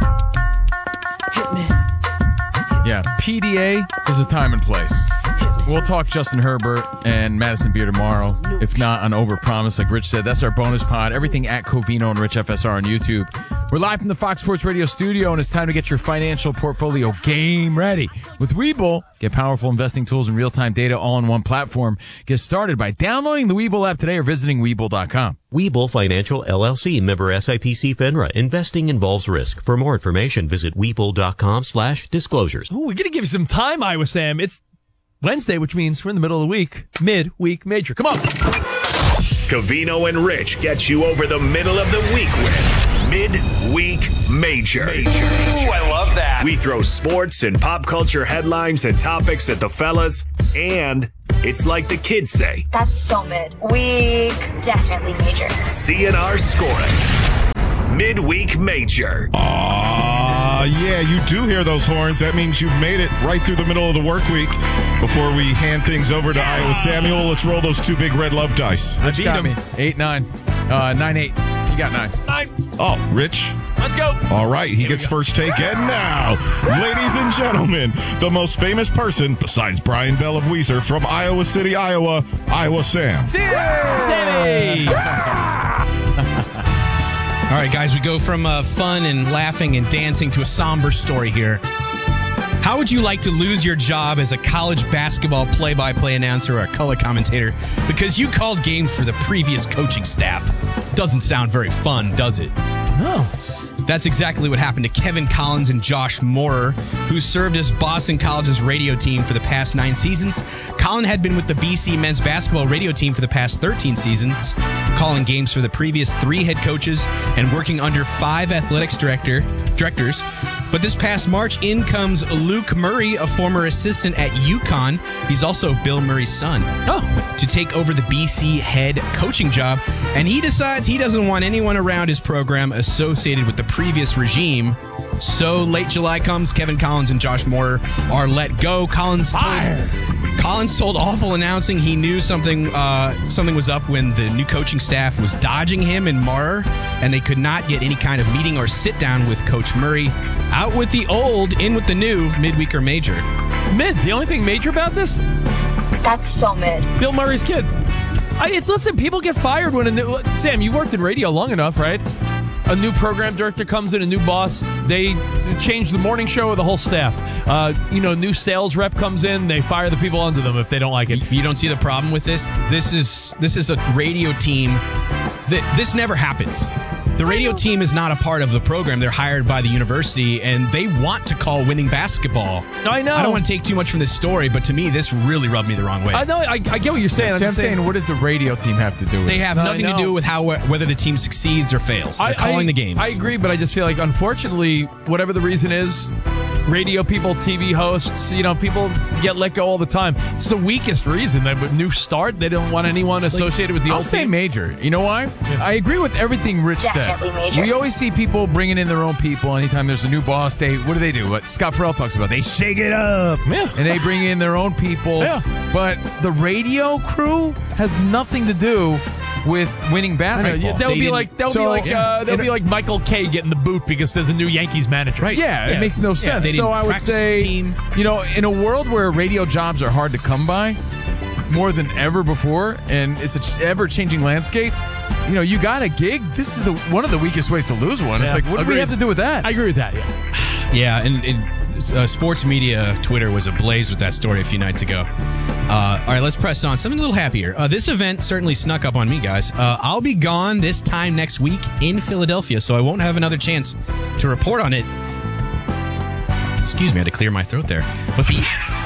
Hit me. Yeah, P D A is a time and place. We'll talk Justin Herbert and Madison Beer tomorrow. If not, on Overpromise, like Rich said. That's our bonus pod. Everything at Covino and Rich F S R on YouTube. We're live from the Fox Sports Radio studio, and it's time to get your financial portfolio game ready. With Webull, get powerful investing tools and real-time data all in one platform. Get started by downloading the Webull app today or visiting Webull dot com. Webull Financial, L L C, member S I P C FINRA. Investing involves risk. For more information, visit Webull dot com slash disclosures. Ooh, we're going to give you some time, Iowa Sam. It's Wednesday, which means we're in the middle of the week. Mid-week major. Come on. Covino and Rich get you over the middle of the week with Mid-Week Major. Major. Ooh, I love that. We throw sports and pop culture headlines and topics at the fellas, and it's like the kids say. That's so mid. Week, definitely major. C N R scoring. Mid-Week Major. Ah, uh, yeah, you do hear those horns. That means you've made it right through the middle of the work week. Before we hand things over to Iowa Samuel, let's roll those two big red love dice. I beat him. Eight, nine. Uh, nine, eight. You got nine. Nine. Oh, Rich. Let's go. All right, he gets first take. And now, ladies and gentlemen, the most famous person besides Brian Bell of Weezer from Iowa City, Iowa, Iowa Sam. Sammy! All right, guys, we go from uh, fun and laughing and dancing to a somber story here. How would you like to lose your job as a college basketball play-by-play announcer or a color commentator because you called games for the previous coaching staff? Doesn't sound very fun, does it? No. That's exactly what happened to Kevin Collins and Josh Moorer, who served as Boston College's radio team for the past nine seasons. Collin had been with the B C men's basketball radio team for the past thirteen seasons, calling games for the previous three head coaches and working under five athletics director directors. But this past March, in comes Luke Murray, a former assistant at UConn. He's also Bill Murray's son. Oh. To take over the B C head coaching job. And he decides he doesn't want anyone around his program associated with the previous regime. So late July comes, Kevin Collins and Josh Moorer are let go. Collins told, Collins told Awful Announcing he knew something uh, something was up when the new coaching staff was dodging him and Moorer, and they could not get any kind of meeting or sit down with Coach Murray. Out with the old, in with the new, midweek or major. Mid. The only thing major about this? That's so mid. Bill Murray's kid. I, it's listen, people get fired when a new, Sam, you worked in radio long enough, right? A new program director comes in, a new boss. They change the morning show or the whole staff. Uh, you know, new sales rep comes in. They fire the people under them if they don't like it. You don't see the problem with this? This is this is a radio team that this never happens. The radio team is not a part of the program. They're hired by the university, and they want to call winning basketball. I know. I don't want to take too much from this story, but to me, this really rubbed me the wrong way. I know. I, I get what you're saying. I'm Sam just saying, saying, what does the radio team have to do with They it? have nothing to do with how whether the team succeeds or fails. They're I, calling I, the games. I agree, but I just feel like, unfortunately, whatever the reason is, radio people, T V hosts, you know, people get let go all the time. It's the weakest reason. That with new start, they don't want anyone associated with the I'll old say team. major. You know why? I agree with everything Rich Definitely said. major. We always see people bringing in their own people. Anytime there's a new boss, they what do they do? What Scott Farrell talks about? They shake it up, Yeah. and they bring in their own people. Yeah. But the radio crew has nothing to do with winning basketball. Yeah, that would They be didn't- like that would so, be like yeah. uh, that would In be a- like Michael Kay getting the boot because there's a new Yankees manager. Right. Yeah, it makes no sense. they So didn't I would practice with say, the team. you know, in a world where radio jobs are hard to come by, more than ever before, and it's an ever-changing landscape, you know, you got a gig. This is the one of the weakest ways to lose one. It's Yeah, like, what do we agreed. have to do with that? I agree with that. Yeah. Yeah, and, and uh, sports media Twitter was ablaze with that story a few nights ago. Uh, all right, let's press on. Something a little happier. Uh, this event certainly snuck up on me, guys. Uh, I'll be gone this time next week in Philadelphia, so I won't have another chance to report on it. Excuse me, I had to clear my throat there. But the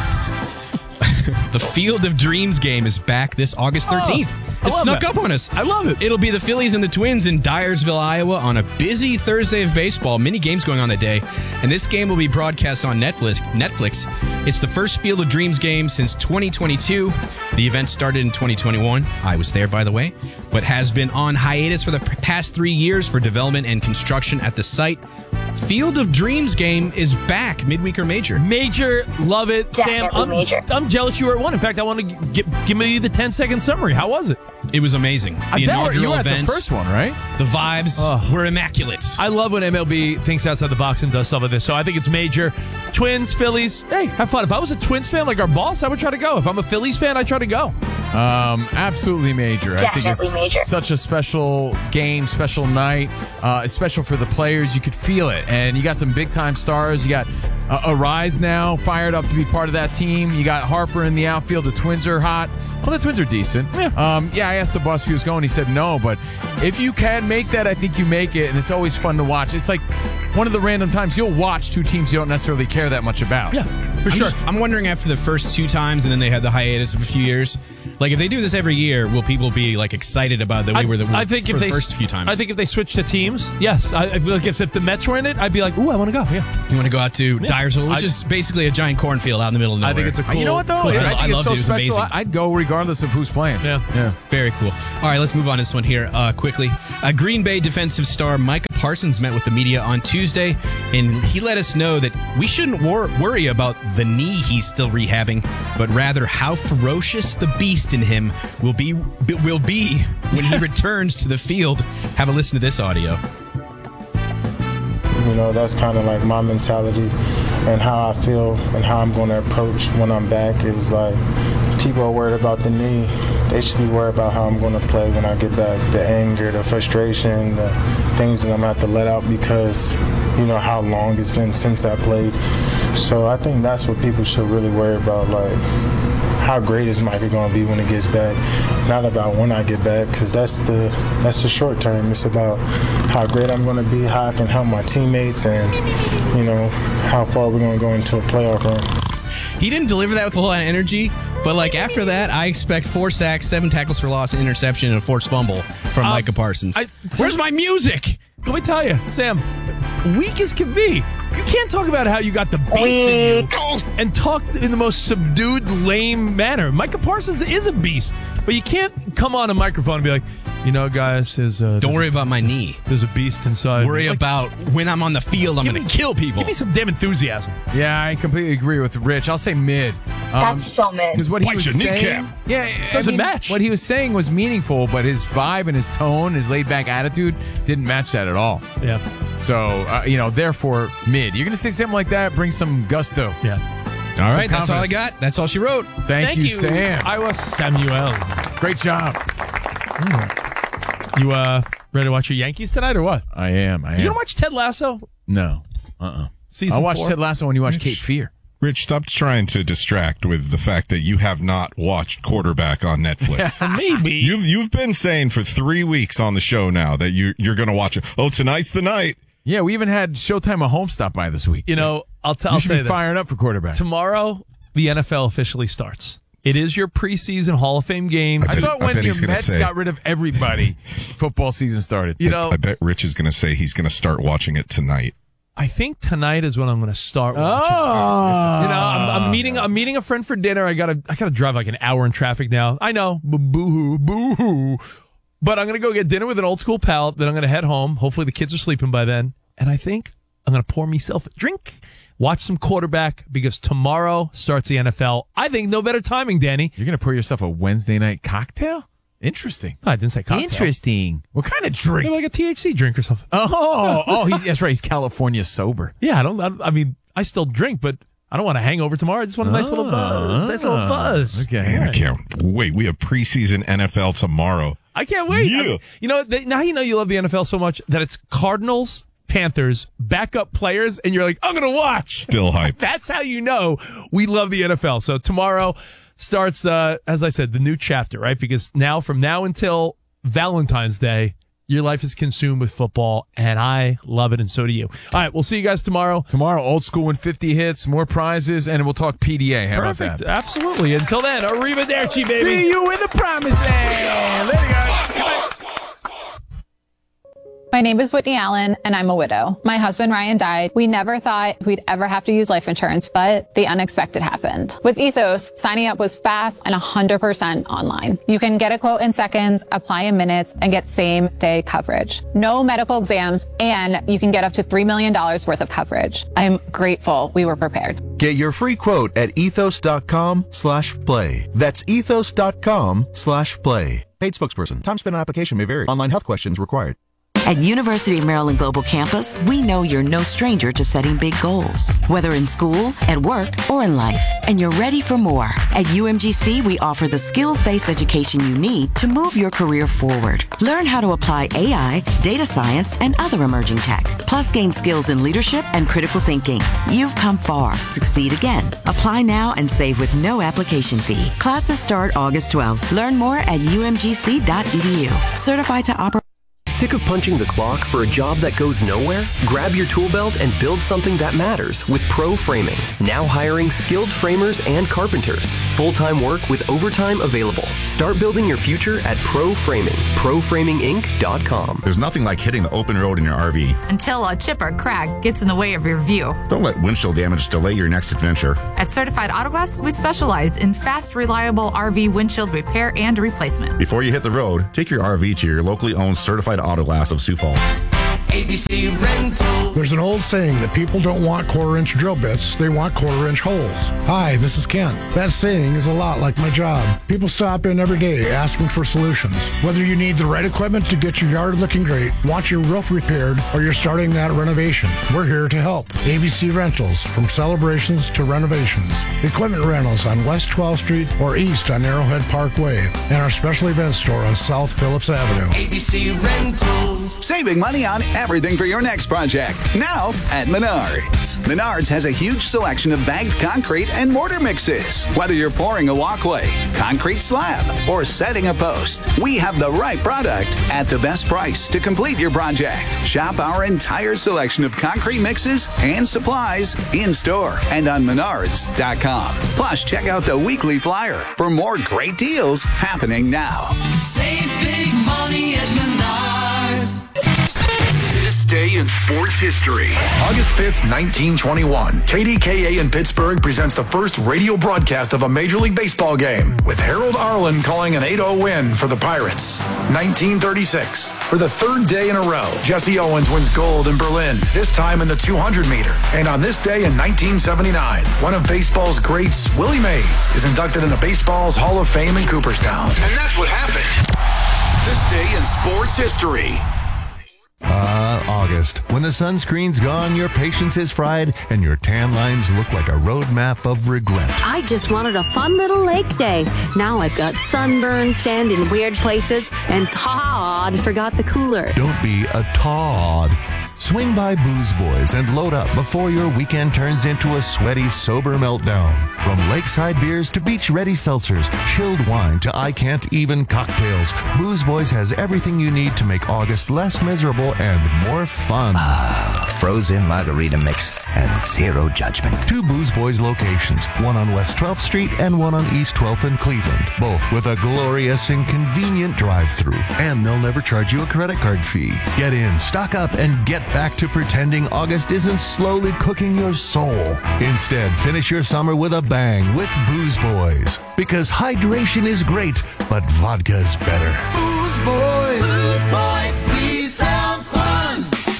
the Field of Dreams game is back this August thirteenth. I it love snuck that. up on us. I love it. It'll be the Phillies and the Twins in Dyersville, Iowa on a busy Thursday of baseball. Many games going on that day. And this game will be broadcast on Netflix. Netflix. It's the first Field of Dreams game since twenty twenty-two. The event started in twenty twenty-one. I was there, by the way. But has been on hiatus for the past three years for development and construction at the site. Field of Dreams game is back, midweek or major. Major, love it. Definitely Sam, I'm, major. I'm jealous you were at one. In fact, I want to give, give me the ten second summary. How was it? It was amazing. The I bet inaugural you were at event. the first one, right? The vibes Oh. were immaculate. I love when M L B thinks outside the box and does stuff like this. So I think it's major. Twins, Phillies, hey, have fun. If I was a Twins fan like our boss, I would try to go. If I'm a Phillies fan, I try to go. Um, absolutely major. I think Definitely it's major. such a special game, special night. Uh, it's special for the players. You could feel it. And you got some big time stars. You got uh, Arise now fired up to be part of that team. You got Harper in the outfield. The Twins are hot. Well, the Twins are decent. Yeah. Um, yeah, I asked the boss if he was going. He said no. But if you can make that, I think you make it. And it's always fun to watch. It's like one of the random times you'll watch two teams you don't necessarily care that much about. Yeah, for I'm sure. just- I'm wondering after the first two times and then they had the hiatus of a few years. Like, if they do this every year, will people be, like, excited about the way I, were the I think for if the they first few times? I think if they switch to teams, yes. I, I feel like if, if the Mets were in it, I'd be like, ooh, I want to go. Yeah. You want to go out to Yeah. Dyersville, which I- is basically a giant cornfield out in the middle of nowhere. I think it's a cool. You know what, though? cool I, I- think I it's loved so it. It was special. amazing. I'd go regardless of who's playing. Yeah. Yeah. Very cool. All right, let's move on to this one here uh, quickly. Uh, Green Bay defensive star Micah Parsons met with the media on Tuesday, and he let us know that we shouldn't wor- worry about the knee he's still rehabbing, but rather how ferocious the beast in him will be will be when he returns to the field. Have a listen to this audio. You know, that's kind of like my mentality and how I feel and how I'm going to approach when I'm back is like, people are worried about the knee. They should be worried about how I'm going to play when I get back. The anger, the frustration, the things that I'm going to have to let out because, you know, how long it's been since I played. So I think that's what people should really worry about, like, how great is Micah going to be when he gets back? Not about when I get back, because that's the that's the short term. It's about how great I'm going to be, how I can help my teammates, and, you know, how far we're going to go into a playoff run. He didn't deliver that with a whole lot of energy, but like after that, I expect four sacks, seven tackles for loss, an interception, and a forced fumble from Um, Micah Parsons. I- Where's my music? Let me tell you, Sam, weak as can be. You can't talk about how you got the beast in you and talk in the most subdued, lame manner. Micah Parsons is a beast, but you can't come on a microphone and be like, you know, guys, there's a... Don't worry about my knee. There's a beast inside. Worry Like, about when I'm on the field, I'm give going me- to kill people. Give me some damn enthusiasm. Yeah, I completely agree with Rich. I'll say mid. That's so mid. Because what he Bite was your saying, kneecap. yeah, I Doesn't mean, match. What he was saying was meaningful, but his vibe and his tone, his laid back attitude, didn't match that at all. Yeah. So, uh, you know, therefore mid. You're gonna say something like that, bring some gusto. Yeah. All Some right, that's all I confidence. got. That's all she wrote. Thank, you, Sam. Iowa Samuel. Great job. You uh ready to watch your Yankees tonight or what? I am. I am. You gonna watch Ted Lasso? No. Uh-uh. Season I'll watch four? Ted Lasso when you watch Cape Fear. Rich, stop trying to distract with the fact that you have not watched Quarterback on Netflix. Maybe. You've you've been saying for three weeks on the show now that you you're going to watch it. Oh, tonight's the night. Yeah, we even had Showtime at home stop by this week. You know, I'll, t- you I'll should say be this. firing up for quarterback. Tomorrow, the N F L officially starts. It is your preseason Hall of Fame game. I bet- thought I when bet your he's gonna Mets say- got rid of everybody, football season started. You know, I bet Rich is going to say he's going to start watching it tonight. I think tonight is when I'm going to start watching. Oh, You know, I'm, I'm meeting I'm meeting a friend for dinner. I gotta I gotta drive like an hour in traffic now. I know, boo hoo, boo hoo. But I'm gonna go get dinner with an old school pal. Then I'm gonna head home. Hopefully the kids are sleeping by then. And I think I'm gonna pour myself a drink, watch some quarterback because tomorrow starts the N F L. I think no better timing, Danny. You're gonna pour yourself a Wednesday night cocktail? Interesting. I didn't say cocktail. Interesting. What kind of drink? Maybe like a T H C drink or something. Oh, oh, he's that's right. He's California sober. Yeah, I don't. I, I mean, I still drink, but I don't want to hang over tomorrow. I just want a nice little buzz. Nice little buzz. Okay. Man, I can't wait. We have preseason N F L tomorrow. I can't wait. Yeah. I mean, you know, they, now you know you love the N F L so much that it's Cardinals, Panthers, backup players, and you're like, I'm going to watch. Still hype. That's how you know we love the N F L. So tomorrow starts, uh, as I said, the new chapter, right? Because now, from now until Valentine's Day, your life is consumed with football, and I love it, and so do you. All right, we'll see you guys tomorrow. Tomorrow, old school and fifty hits, more prizes, and we'll talk P D A. How Perfect. about that? Absolutely. Until then, arrivederci, baby. See you in the promised land. Later, guys. My name is Whitney Allen, and I'm a widow. My husband, Ryan, died. We never thought we'd ever have to use life insurance, but the unexpected happened. With Ethos, signing up was fast and one hundred percent online. You can get a quote in seconds, apply in minutes, and get same-day coverage. No medical exams, and you can get up to three million dollars worth of coverage. I'm grateful we were prepared. Get your free quote at ethos.com slash play. That's ethos.com slash play. Paid spokesperson. Time spent on application may vary. Online health questions required. At University of Maryland Global Campus, we know you're no stranger to setting big goals, whether in school, at work, or in life, and you're ready for more. At U M G C, we offer the skills-based education you need to move your career forward. Learn how to apply A I, data science, and other emerging tech, plus gain skills in leadership and critical thinking. You've come far. Succeed again. Apply now and save with no application fee. Classes start August twelfth. Learn more at u m g c dot e d u. Certified to operate. Sick of punching the clock for a job that goes nowhere? Grab your tool belt and build something that matters with Pro Framing. Now hiring skilled framers and carpenters. Full-time work with overtime available. Start building your future at Pro Framing. pro framing inc dot com. There's nothing like hitting the open road in your R V. Until a chip or crack gets in the way of your view. Don't let windshield damage delay your next adventure. At Certified Auto Glass, we specialize in fast, reliable R V windshield repair and replacement. Before you hit the road, take your R V to your locally owned Certified Auto Glass of Sioux Falls. A B C Rental. There's an old saying that people don't want quarter-inch drill bits, they want quarter-inch holes. Hi, this is Kent. That saying is a lot like my job. People stop in every day asking for solutions. Whether you need the right equipment to get your yard looking great, want your roof repaired, or you're starting that renovation, we're here to help. A B C Rentals, from celebrations to renovations. Equipment rentals on West twelfth Street or east on Arrowhead Parkway, and our special events store on South Phillips Avenue. A B C Rentals. Saving money on everything for your next project. Now at Menards. Menards has a huge selection of bagged concrete and mortar mixes. Whether you're pouring a walkway, concrete slab, or setting a post, we have the right product at the best price to complete your project. Shop our entire selection of concrete mixes and supplies in store and on menards dot com. Plus, check out the weekly flyer for more great deals happening now. Save big money at Menards. This day in sports history. August fifth, nineteen twenty-one. K D K A in Pittsburgh presents the first radio broadcast of a Major League Baseball game, with Harold Arlen calling an eight oh win for the Pirates. nineteen thirty-six. For the third day in a row, Jesse Owens wins gold in Berlin, this time in the two hundred meter. And on this day in nineteen seventy-nine, one of baseball's greats, Willie Mays, is inducted into Baseball's Hall of Fame in Cooperstown. And that's what happened. This day in sports history. Ah, uh, August. When the sunscreen's gone, your patience is fried, and your tan lines look like a roadmap of regret. I just wanted a fun little lake day. Now I've got sunburn, sand in weird places, and Todd forgot the cooler. Don't be a Todd. Swing by Booze Boys and load up before your weekend turns into a sweaty, sober meltdown. From lakeside beers to beach-ready seltzers, chilled wine to I-can't-even cocktails, Booze Boys has everything you need to make August less miserable and more fun. Ah, frozen margarita mix and zero judgment. Two Booze Boys locations, one on West twelfth Street and one on East twelfth in Cleveland, both with a glorious and convenient drive-thru. And they'll never charge you a credit card fee. Get in, stock up, and get back to pretending August isn't slowly cooking your soul. Instead, finish your summer with a bang with Booze Boys. Because hydration is great, but vodka's better. Booze Boys. Booze Boys, please sound fun.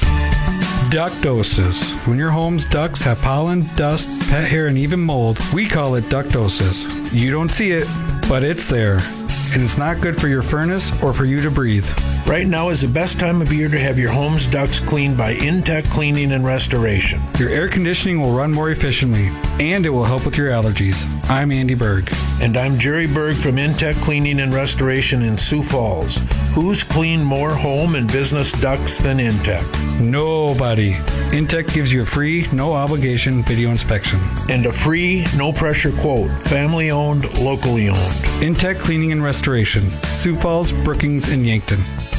Ductosis. When your home's ducts have pollen, dust, pet hair, and even mold, we call it ductosis. You don't see it, but it's there. And it's not good for your furnace or for you to breathe. Right now is the best time of year to have your home's ducts cleaned by Intech Cleaning and Restoration. Your air conditioning will run more efficiently, and it will help with your allergies. I'm Andy Berg. And I'm Jerry Berg from Intech Cleaning and Restoration in Sioux Falls. Who's cleaned more home and business ducts than Intech? Nobody. Intech gives you a free, no obligation video inspection. And a free, no pressure quote. Family owned, locally owned. Intech Cleaning and Restoration. Sioux Falls, Brookings, and Yankton.